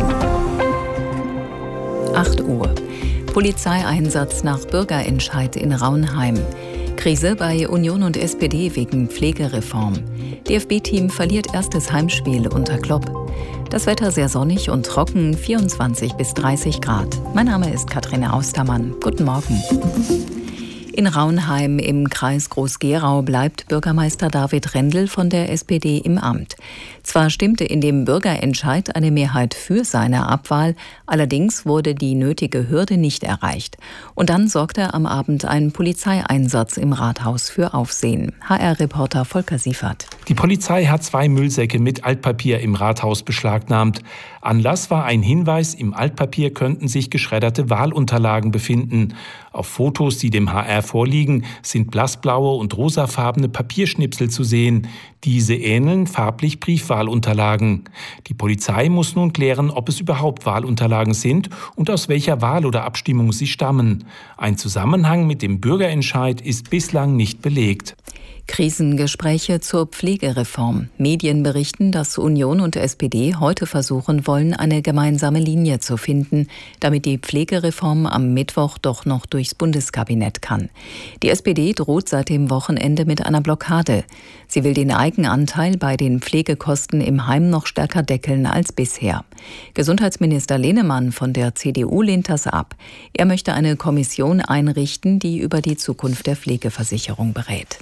8 Uhr. Polizeieinsatz nach Bürgerentscheid in Raunheim. Krise bei Union und SPD wegen Pflegereform. DFB-Team verliert erstes Heimspiel unter Klopp. Das Wetter sehr sonnig und trocken, 24 bis 30 Grad. Mein Name ist Katrin Austermann. Guten Morgen. In Raunheim im Kreis Groß-Gerau bleibt Bürgermeister David Rendel von der SPD im Amt. Zwar stimmte in dem Bürgerentscheid eine Mehrheit für seine Abwahl, allerdings wurde die nötige Hürde nicht erreicht. Und dann sorgte am Abend ein Polizeieinsatz im Rathaus für Aufsehen. HR-Reporter Volker Siefert. Die Polizei hat 2 Müllsäcke mit Altpapier im Rathaus beschlagnahmt. Anlass war ein Hinweis, im Altpapier könnten sich geschredderte Wahlunterlagen befinden. Auf Fotos, die dem HR vorliegen, sind blassblaue und rosafarbene Papierschnipsel zu sehen. Diese ähneln farblich Briefwahlunterlagen. Die Polizei muss nun klären, ob es überhaupt Wahlunterlagen sind und aus welcher Wahl oder Abstimmung sie stammen. Ein Zusammenhang mit dem Bürgerentscheid ist bislang nicht belegt. Krisengespräche zur Pflegereform. Medien berichten, dass Union und SPD heute versuchen wollen, eine gemeinsame Linie zu finden, damit die Pflegereform am Mittwoch doch noch durchs Bundeskabinett kann. Die SPD droht seit dem Wochenende mit einer Blockade. Sie will den Eigenanteil bei den Pflegekosten im Heim noch stärker deckeln als bisher. Gesundheitsminister Lehnemann von der CDU lehnt das ab. Er möchte eine Kommission einrichten, die über die Zukunft der Pflegeversicherung berät.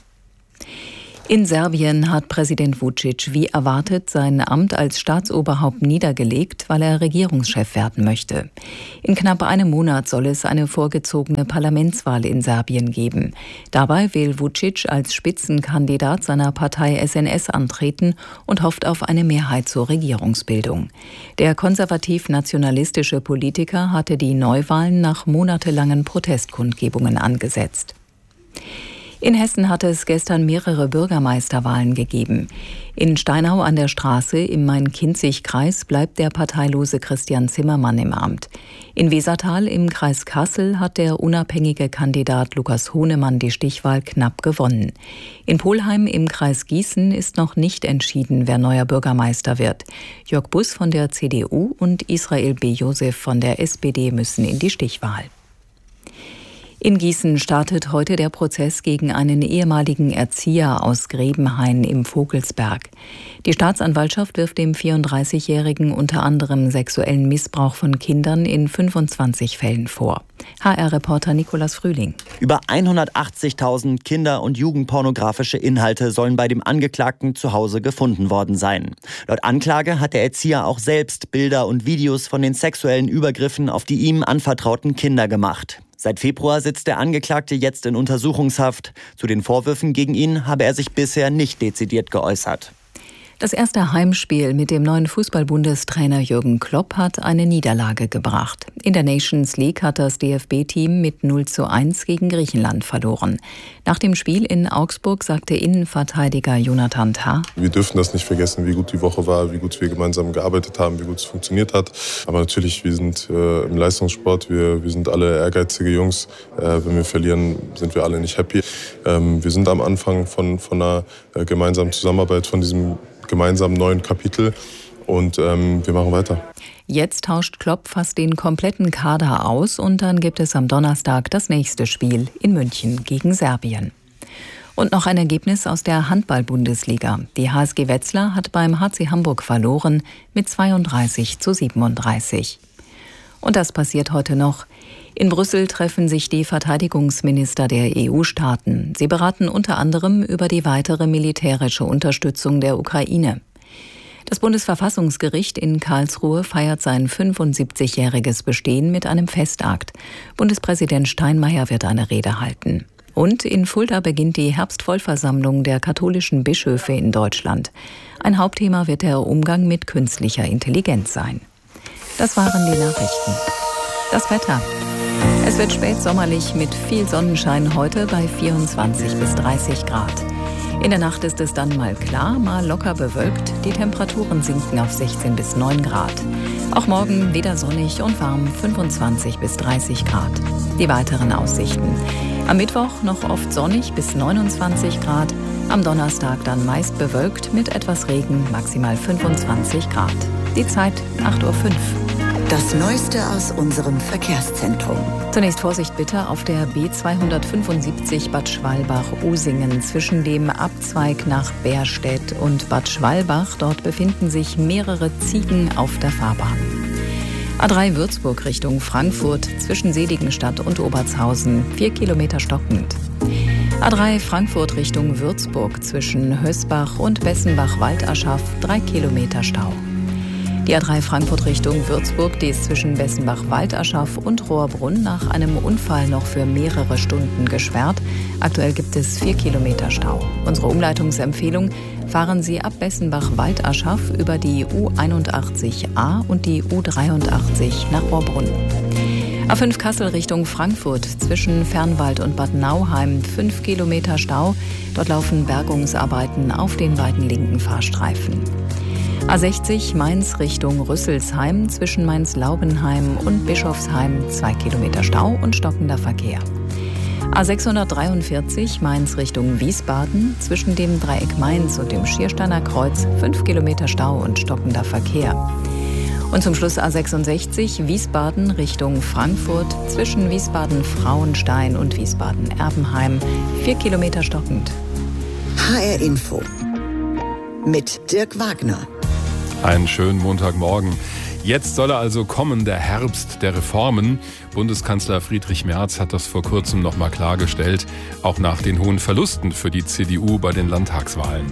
In Serbien hat Präsident Vučić wie erwartet sein Amt als Staatsoberhaupt niedergelegt, weil er Regierungschef werden möchte. In knapp einem Monat soll es eine vorgezogene Parlamentswahl in Serbien geben. Dabei will Vučić als Spitzenkandidat seiner Partei SNS antreten und hofft auf eine Mehrheit zur Regierungsbildung. Der konservativ-nationalistische Politiker hatte die Neuwahlen nach monatelangen Protestkundgebungen angesetzt. In Hessen hatte es gestern mehrere Bürgermeisterwahlen gegeben. In Steinau an der Straße im Main-Kinzig-Kreis bleibt der parteilose Christian Zimmermann im Amt. In Wesertal im Kreis Kassel hat der unabhängige Kandidat Lukas Hohnemann die Stichwahl knapp gewonnen. In Polheim im Kreis Gießen ist noch nicht entschieden, wer neuer Bürgermeister wird. Jörg Buss von der CDU und Israel B. Josef von der SPD müssen in die Stichwahl. In Gießen startet heute der Prozess gegen einen ehemaligen Erzieher aus Grebenhain im Vogelsberg. Die Staatsanwaltschaft wirft dem 34-Jährigen unter anderem sexuellen Missbrauch von Kindern in 25 Fällen vor. HR-Reporter Nikolas Frühling. Über 180.000 Kinder- und jugendpornografische Inhalte sollen bei dem Angeklagten zu Hause gefunden worden sein. Laut Anklage hat der Erzieher auch selbst Bilder und Videos von den sexuellen Übergriffen auf die ihm anvertrauten Kinder gemacht. Seit Februar sitzt der Angeklagte jetzt in Untersuchungshaft. Zu den Vorwürfen gegen ihn habe er sich bisher nicht dezidiert geäußert. Das erste Heimspiel mit dem neuen Fußball-Bundestrainer Jürgen Klopp hat eine Niederlage gebracht. In der Nations League hat das DFB-Team mit 0:1 gegen Griechenland verloren. Nach dem Spiel in Augsburg sagte Innenverteidiger Jonathan Tah: Wir dürfen das nicht vergessen, wie gut die Woche war, wie gut wir gemeinsam gearbeitet haben, wie gut es funktioniert hat. Aber natürlich, wir sind im Leistungssport, wir sind alle ehrgeizige Jungs. Wenn wir verlieren, sind wir alle nicht happy. Wir sind am Anfang von einer gemeinsamen Zusammenarbeit, von diesem gemeinsamen neuen Kapitel und wir machen weiter. Jetzt tauscht Klopp fast den kompletten Kader aus und dann gibt es am Donnerstag das nächste Spiel in München gegen Serbien. Und noch ein Ergebnis aus der Handball-Bundesliga. Die HSG Wetzlar hat beim HC Hamburg verloren mit 32:37. Und das passiert heute noch. In Brüssel treffen sich die Verteidigungsminister der EU-Staaten. Sie beraten unter anderem über die weitere militärische Unterstützung der Ukraine. Das Bundesverfassungsgericht in Karlsruhe feiert sein 75-jähriges Bestehen mit einem Festakt. Bundespräsident Steinmeier wird eine Rede halten. Und in Fulda beginnt die Herbstvollversammlung der katholischen Bischöfe in Deutschland. Ein Hauptthema wird der Umgang mit künstlicher Intelligenz sein. Das waren die Nachrichten. Das Wetter. Es wird spätsommerlich mit viel Sonnenschein heute bei 24 bis 30 Grad. In der Nacht ist es dann mal klar, mal locker bewölkt. Die Temperaturen sinken auf 16 bis 9 Grad. Auch morgen wieder sonnig und warm, 25 bis 30 Grad. Die weiteren Aussichten. Am Mittwoch noch oft sonnig bis 29 Grad. Am Donnerstag dann meist bewölkt mit etwas Regen, maximal 25 Grad. Die Zeit 8:05 Uhr. Das Neueste aus unserem Verkehrszentrum. Zunächst Vorsicht bitte auf der B275 Bad Schwalbach-Usingen zwischen dem Abzweig nach Bärstedt und Bad Schwalbach. Dort befinden sich mehrere Ziegen auf der Fahrbahn. A3 Würzburg Richtung Frankfurt zwischen Seligenstadt und Obertshausen 4 Kilometer stockend. A3 Frankfurt Richtung Würzburg zwischen Hösbach und Bessenbach-Waldaschaf 3 Kilometer Stau. Die A3 Frankfurt Richtung Würzburg, die ist zwischen Bessenbach-Waldaschaf und Rohrbrunn nach einem Unfall noch für mehrere Stunden gesperrt. Aktuell gibt es 4 Kilometer Stau. Unsere Umleitungsempfehlung: fahren Sie ab Bessenbach-Waldaschaf über die U81a und die U83 nach Rohrbrunn. A5 Kassel Richtung Frankfurt zwischen Fernwald und Bad Nauheim 5 Kilometer Stau. Dort laufen Bergungsarbeiten auf den beiden linken Fahrstreifen. A60 Mainz Richtung Rüsselsheim zwischen Mainz-Laubenheim und Bischofsheim 2 Kilometer Stau und stockender Verkehr. A643 Mainz Richtung Wiesbaden zwischen dem Dreieck Mainz und dem Schiersteiner Kreuz 5 Kilometer Stau und stockender Verkehr. Und zum Schluss A66 Wiesbaden Richtung Frankfurt zwischen Wiesbaden-Frauenstein und Wiesbaden-Erbenheim 4 Kilometer stockend. HR Info mit Dirk Wagner. Einen schönen Montagmorgen. Jetzt soll er also kommen, der Herbst der Reformen. Bundeskanzler Friedrich Merz hat das vor kurzem noch mal klargestellt, auch nach den hohen Verlusten für die CDU bei den Landtagswahlen.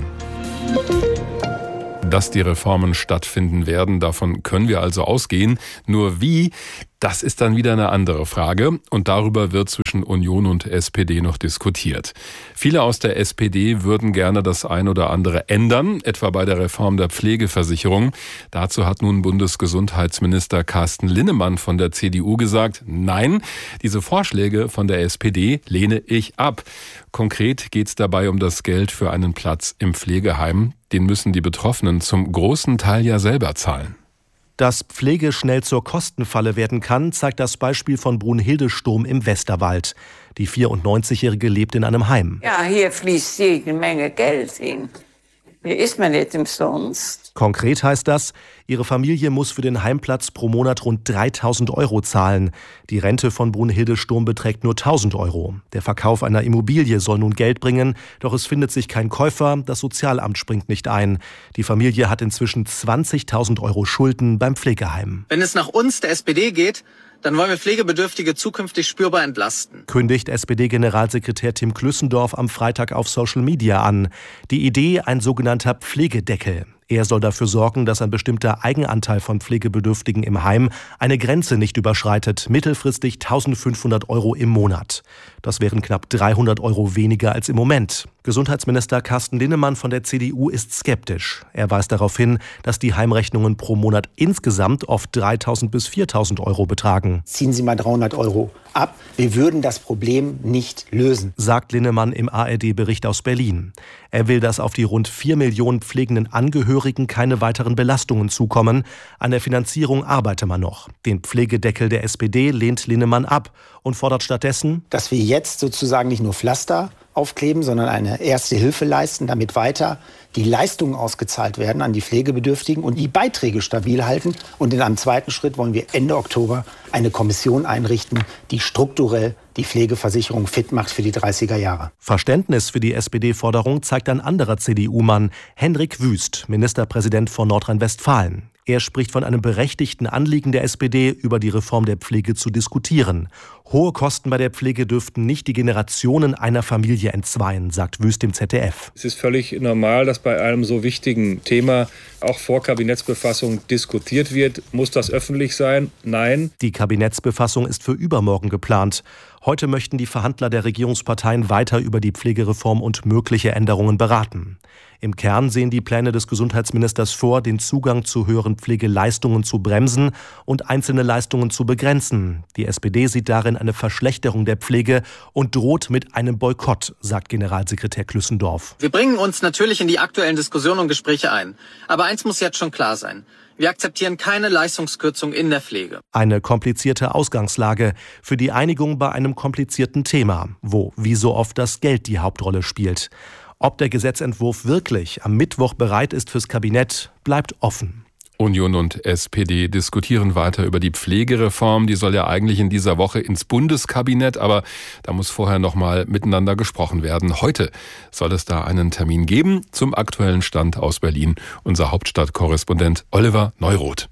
Dass die Reformen stattfinden werden, davon können wir also ausgehen. Nur wie, das ist dann wieder eine andere Frage. Und darüber wird zwischen Union und SPD noch diskutiert. Viele aus der SPD würden gerne das ein oder andere ändern, etwa bei der Reform der Pflegeversicherung. Dazu hat nun Bundesgesundheitsminister Carsten Linnemann von der CDU gesagt, nein, diese Vorschläge von der SPD lehne ich ab. Konkret geht es dabei um das Geld für einen Platz im Pflegeheim. Den müssen die Betroffenen zum großen Teil ja selber zahlen. Dass Pflege schnell zur Kostenfalle werden kann, zeigt das Beispiel von Brunhilde Sturm im Westerwald. Die 94-Jährige lebt in einem Heim. Ja, hier fließt jede Menge Geld hin. Hier ist man nicht umsonst. Konkret heißt das, ihre Familie muss für den Heimplatz pro Monat rund 3.000 € zahlen. Die Rente von Brunhilde Sturm beträgt nur 1.000 €. Der Verkauf einer Immobilie soll nun Geld bringen, doch es findet sich kein Käufer, das Sozialamt springt nicht ein. Die Familie hat inzwischen 20.000 € Schulden beim Pflegeheim. Wenn es nach uns, der SPD, geht, dann wollen wir Pflegebedürftige zukünftig spürbar entlasten. Kündigt SPD-Generalsekretär Tim Klüssendorf am Freitag auf Social Media an. Die Idee, ein sogenannter Pflegedeckel. Er soll dafür sorgen, dass ein bestimmter Eigenanteil von Pflegebedürftigen im Heim eine Grenze nicht überschreitet, mittelfristig 1.500 € im Monat. Das wären knapp 300 € weniger als im Moment. Gesundheitsminister Carsten Linnemann von der CDU ist skeptisch. Er weist darauf hin, dass die Heimrechnungen pro Monat insgesamt oft 3.000 bis 4.000 € betragen. Ziehen Sie mal 300 € ab. Wir würden das Problem nicht lösen, sagt Linnemann im ARD-Bericht aus Berlin. Er will, dass auf die rund 4 Millionen pflegenden Angehörigen keine weiteren Belastungen zukommen. An der Finanzierung arbeite man noch. Den Pflegedeckel der SPD lehnt Linnemann ab und fordert stattdessen, dass wir jetzt sozusagen nicht nur Pflaster aufkleben, sondern eine erste Hilfe leisten, damit weiter die Leistungen ausgezahlt werden an die Pflegebedürftigen und die Beiträge stabil halten. Und in einem zweiten Schritt wollen wir Ende Oktober eine Kommission einrichten, die strukturell die Pflegeversicherung fit macht für die 30er Jahre. Verständnis für die SPD-Forderung zeigt ein anderer CDU-Mann, Hendrik Wüst, Ministerpräsident von Nordrhein-Westfalen. Er spricht von einem berechtigten Anliegen der SPD, über die Reform der Pflege zu diskutieren. Hohe Kosten bei der Pflege dürften nicht die Generationen einer Familie entzweien, sagt Wüst im ZDF. Es ist völlig normal, dass bei einem so wichtigen Thema auch vor Kabinettsbefassung diskutiert wird. Muss das öffentlich sein? Nein. Die Kabinettsbefassung ist für übermorgen geplant. Heute möchten die Verhandler der Regierungsparteien weiter über die Pflegereform und mögliche Änderungen beraten. Im Kern sehen die Pläne des Gesundheitsministers vor, den Zugang zu höheren Pflegeleistungen zu bremsen und einzelne Leistungen zu begrenzen. Die SPD sieht darin eine Verschlechterung der Pflege und droht mit einem Boykott, sagt Generalsekretär Klüssendorf. Wir bringen uns natürlich in die aktuellen Diskussionen und Gespräche ein. Aber eins muss jetzt schon klar sein. Wir akzeptieren keine Leistungskürzung in der Pflege. Eine komplizierte Ausgangslage für die Einigung bei einem komplizierten Thema, wo wie so oft das Geld die Hauptrolle spielt. Ob der Gesetzentwurf wirklich am Mittwoch bereit ist fürs Kabinett, bleibt offen. Union und SPD diskutieren weiter über die Pflegereform. Die soll ja eigentlich in dieser Woche ins Bundeskabinett, aber da muss vorher noch mal miteinander gesprochen werden. Heute soll es da einen Termin geben zum aktuellen Stand aus Berlin. Unser Hauptstadtkorrespondent Oliver Neuroth.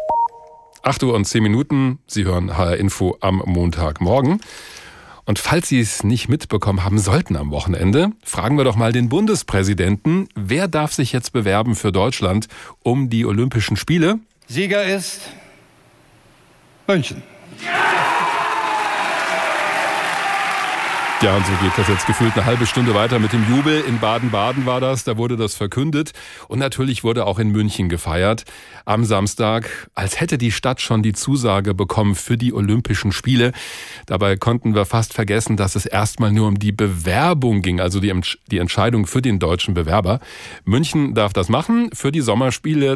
8:10 Uhr. Sie hören HR Info am Montagmorgen. Und falls Sie es nicht mitbekommen haben sollten am Wochenende, fragen wir doch mal den Bundespräsidenten, wer darf sich jetzt bewerben für Deutschland um die Olympischen Spiele? Sieger ist München. Ja, und so geht das jetzt gefühlt eine halbe Stunde weiter mit dem Jubel. In Baden-Baden war das, da wurde das verkündet. Und natürlich wurde auch in München gefeiert am Samstag, als hätte die Stadt schon die Zusage bekommen für die Olympischen Spiele. Dabei konnten wir fast vergessen, dass es erstmal nur um die Bewerbung ging, also die Entscheidung für den deutschen Bewerber. München darf das machen für die Sommerspiele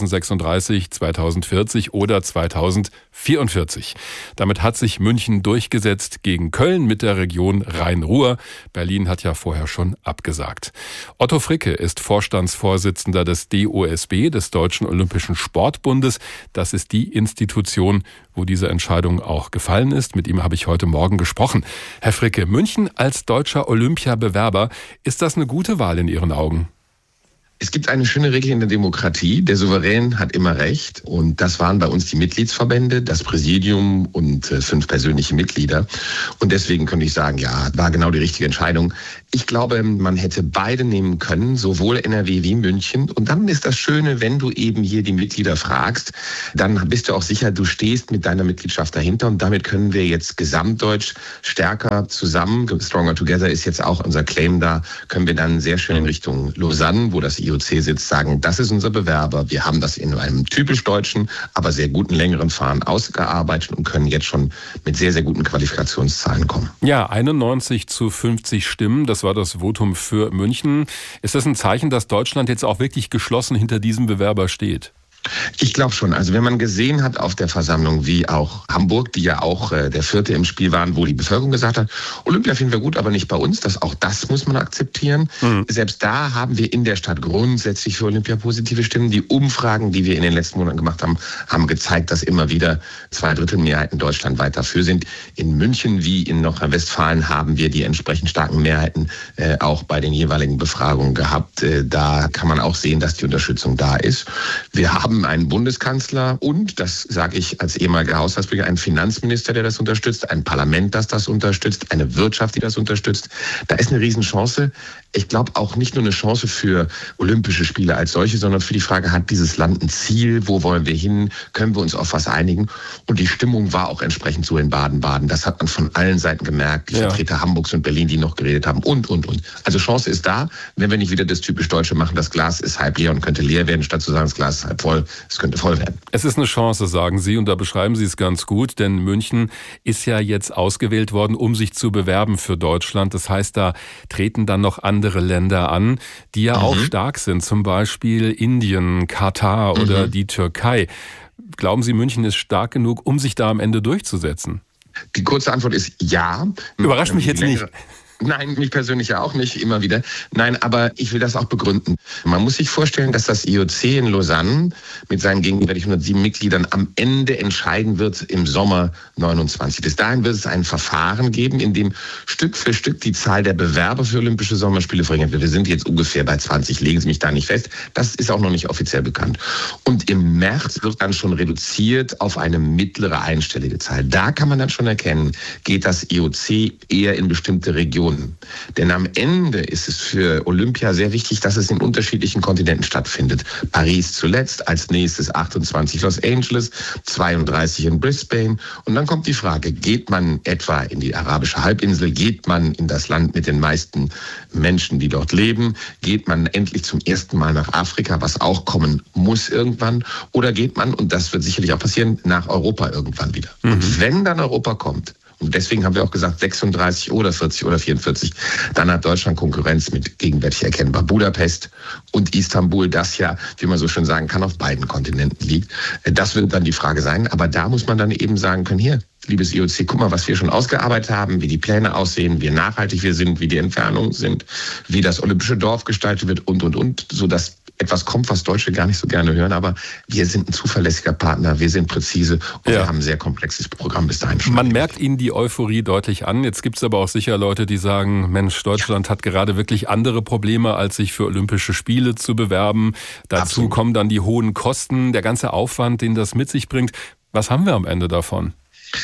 2036, 2040 oder 2044. Damit hat sich München durchgesetzt gegen Köln mit der Region Rhein-Ruhr. Berlin hat ja vorher schon abgesagt. Otto Fricke ist Vorstandsvorsitzender des DOSB, des Deutschen Olympischen Sportbundes. Das ist die Institution, wo diese Entscheidung auch gefallen ist. Mit ihm habe ich heute Morgen gesprochen. Herr Fricke, München als deutscher Olympiabewerber, ist das eine gute Wahl in Ihren Augen? Es gibt eine schöne Regel in der Demokratie. Der Souverän hat immer Recht. Und das waren bei uns die Mitgliedsverbände, das Präsidium und 5 persönliche Mitglieder. Und deswegen könnte ich sagen, ja, war genau die richtige Entscheidung. Ich glaube, man hätte beide nehmen können, sowohl NRW wie München. Und dann ist das Schöne, wenn du eben hier die Mitglieder fragst, dann bist du auch sicher, du stehst mit deiner Mitgliedschaft dahinter. Und damit können wir jetzt gesamtdeutsch stärker zusammen, Stronger Together ist jetzt auch unser Claim da, können wir dann sehr schön in Richtung Lausanne, wo das IOC sitzt, sagen, das ist unser Bewerber. Wir haben das in einem typisch deutschen, aber sehr guten längeren Fahren ausgearbeitet und können jetzt schon mit sehr, sehr guten Qualifikationszahlen kommen. Ja, 91:50 Stimmen, das war das Votum für München. Ist das ein Zeichen, dass Deutschland jetzt auch wirklich geschlossen hinter diesem Bewerber steht? Ich glaube schon. Also wenn man gesehen hat auf der Versammlung, wie auch Hamburg, die ja auch der Vierte im Spiel waren, wo die Bevölkerung gesagt hat, Olympia finden wir gut, aber nicht bei uns. Auch das muss man akzeptieren. Selbst da haben wir in der Stadt grundsätzlich für Olympia positive Stimmen. Die Umfragen, die wir in den letzten Monaten gemacht haben, haben gezeigt, dass immer wieder 2/3 Mehrheiten deutschlandweit dafür sind. In München wie in Nordrhein-Westfalen haben wir die entsprechend starken Mehrheiten auch bei den jeweiligen Befragungen gehabt. Da kann man auch sehen, dass die Unterstützung da ist. Wir haben einen Bundeskanzler und, das sage ich als ehemaliger Haushaltsminister, einen Finanzminister, der das unterstützt, ein Parlament, das unterstützt, eine Wirtschaft, die das unterstützt. Da ist eine Riesenchance. Ich glaube auch nicht nur eine Chance für Olympische Spiele als solche, sondern für die Frage, hat dieses Land ein Ziel? Wo wollen wir hin? Können wir uns auf was einigen? Und die Stimmung war auch entsprechend so in Baden-Baden. Das hat man von allen Seiten gemerkt. Die Vertreter Hamburgs und Berlin, die noch geredet haben und. Also Chance ist da, wenn wir nicht wieder das typisch Deutsche machen, das Glas ist halb leer und könnte leer werden, statt zu sagen, das Glas ist halb voll, es könnte voll werden. Es ist eine Chance, sagen Sie, und da beschreiben Sie es ganz gut, denn München ist ja jetzt ausgewählt worden, um sich zu bewerben für Deutschland. Das heißt, da treten dann noch andere Länder an, die ja auch stark sind, zum Beispiel Indien, Katar oder die Türkei. Glauben Sie, München ist stark genug, um sich da am Ende durchzusetzen? Die kurze Antwort ist ja. Überrascht mich jetzt nicht. Nein, mich persönlich ja auch nicht, immer wieder. Nein, aber ich will das auch begründen. Man muss sich vorstellen, dass das IOC in Lausanne mit seinen gegenwärtig 107 Mitgliedern am Ende entscheiden wird im Sommer 29. Bis dahin wird es ein Verfahren geben, in dem Stück für Stück die Zahl der Bewerber für Olympische Sommerspiele verringert wird. Wir sind jetzt ungefähr bei 20, legen Sie mich da nicht fest. Das ist auch noch nicht offiziell bekannt. Und im März wird dann schon reduziert auf eine mittlere einstellige Zahl. Da kann man dann schon erkennen, geht das IOC eher in bestimmte Regionen. Denn am Ende ist es für Olympia sehr wichtig, dass es in unterschiedlichen Kontinenten stattfindet. Paris zuletzt, als nächstes 28 Los Angeles, 32 in Brisbane. Und dann kommt die Frage, geht man etwa in die arabische Halbinsel, geht man in das Land mit den meisten Menschen, die dort leben, geht man endlich zum ersten Mal nach Afrika, was auch kommen muss irgendwann, oder geht man, und das wird sicherlich auch passieren, nach Europa irgendwann wieder. Und wenn dann Europa kommt, und deswegen haben wir auch gesagt 36 oder 40 oder 44. Dann hat Deutschland Konkurrenz mit gegenwärtig erkennbar Budapest und Istanbul, das ja, wie man so schön sagen kann, auf beiden Kontinenten liegt. Das wird dann die Frage sein. Aber da muss man dann eben sagen können, hier, liebes IOC, guck mal, was wir schon ausgearbeitet haben, wie die Pläne aussehen, wie nachhaltig wir sind, wie die Entfernungen sind, wie das Olympische Dorf gestaltet wird und, sodass etwas kommt, was Deutsche gar nicht so gerne hören, aber wir sind ein zuverlässiger Partner, wir sind präzise und wir haben ein sehr komplexes Programm bis dahin schon. Man merkt Ihnen die Euphorie deutlich an. Jetzt gibt es aber auch sicher Leute, die sagen, Mensch, Deutschland hat gerade wirklich andere Probleme, als sich für Olympische Spiele zu bewerben. Dazu kommen dann die hohen Kosten, der ganze Aufwand, den das mit sich bringt. Was haben wir am Ende davon?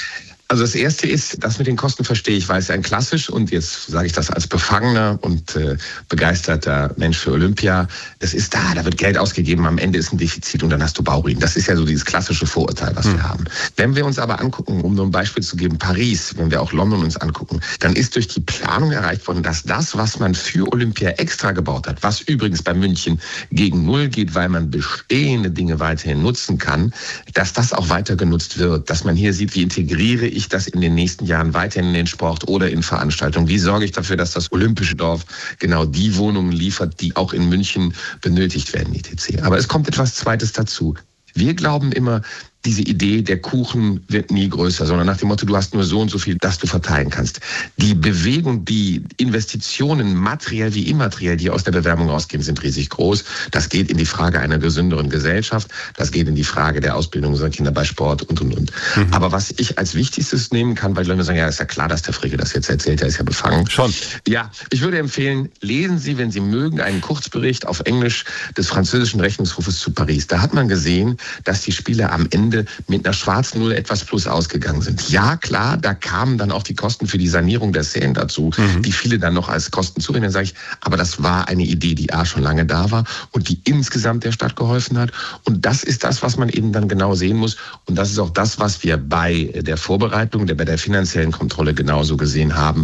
Also das Erste ist, das mit den Kosten verstehe ich, weil es ein klassisch, und jetzt sage ich das als befangener und begeisterter Mensch für Olympia, das ist da wird Geld ausgegeben, am Ende ist ein Defizit und dann hast du Bauruinen. Das ist ja so dieses klassische Vorurteil, was wir haben. Wenn wir uns aber angucken, um nur ein Beispiel zu geben, Paris, wenn wir auch London uns angucken, dann ist durch die Planung erreicht worden, dass das, was man für Olympia extra gebaut hat, was übrigens bei München gegen Null geht, weil man bestehende Dinge weiterhin nutzen kann, dass das auch weiter genutzt wird, dass man hier sieht, wie integriere ich das in den nächsten Jahren weiterhin in den Sport oder in Veranstaltungen, wie sorge ich dafür, dass das Olympische Dorf genau die Wohnungen liefert, die auch in München benötigt werden, etc. Aber es kommt etwas Zweites dazu. Wir glauben immer, diese Idee, der Kuchen wird nie größer, sondern nach dem Motto, du hast nur so und so viel, das du verteilen kannst. Die Bewegung, die Investitionen, materiell wie immateriell, die aus der Bewerbung rausgehen, sind riesig groß. Das geht in die Frage einer gesünderen Gesellschaft, das geht in die Frage der Ausbildung unserer Kinder bei Sport und. Aber was ich als Wichtigstes nehmen kann, weil Leute sagen, ja, ist ja klar, dass der Fricke das jetzt erzählt, der ist ja befangen. Schon. Ja, ich würde empfehlen, lesen Sie, wenn Sie mögen, einen Kurzbericht auf Englisch des französischen Rechnungshofes zu Paris. Da hat man gesehen, dass die Spieler am Ende mit einer schwarzen Null etwas plus ausgegangen sind. Ja, klar, da kamen dann auch die Kosten für die Sanierung der Seine dazu, die viele dann noch als Kosten zurechnen, sage ich. Aber das war eine Idee, die schon lange da war und die insgesamt der Stadt geholfen hat. Und das ist das, was man eben dann genau sehen muss. Und das ist auch das, was wir bei der Vorbereitung, bei der finanziellen Kontrolle genauso gesehen haben.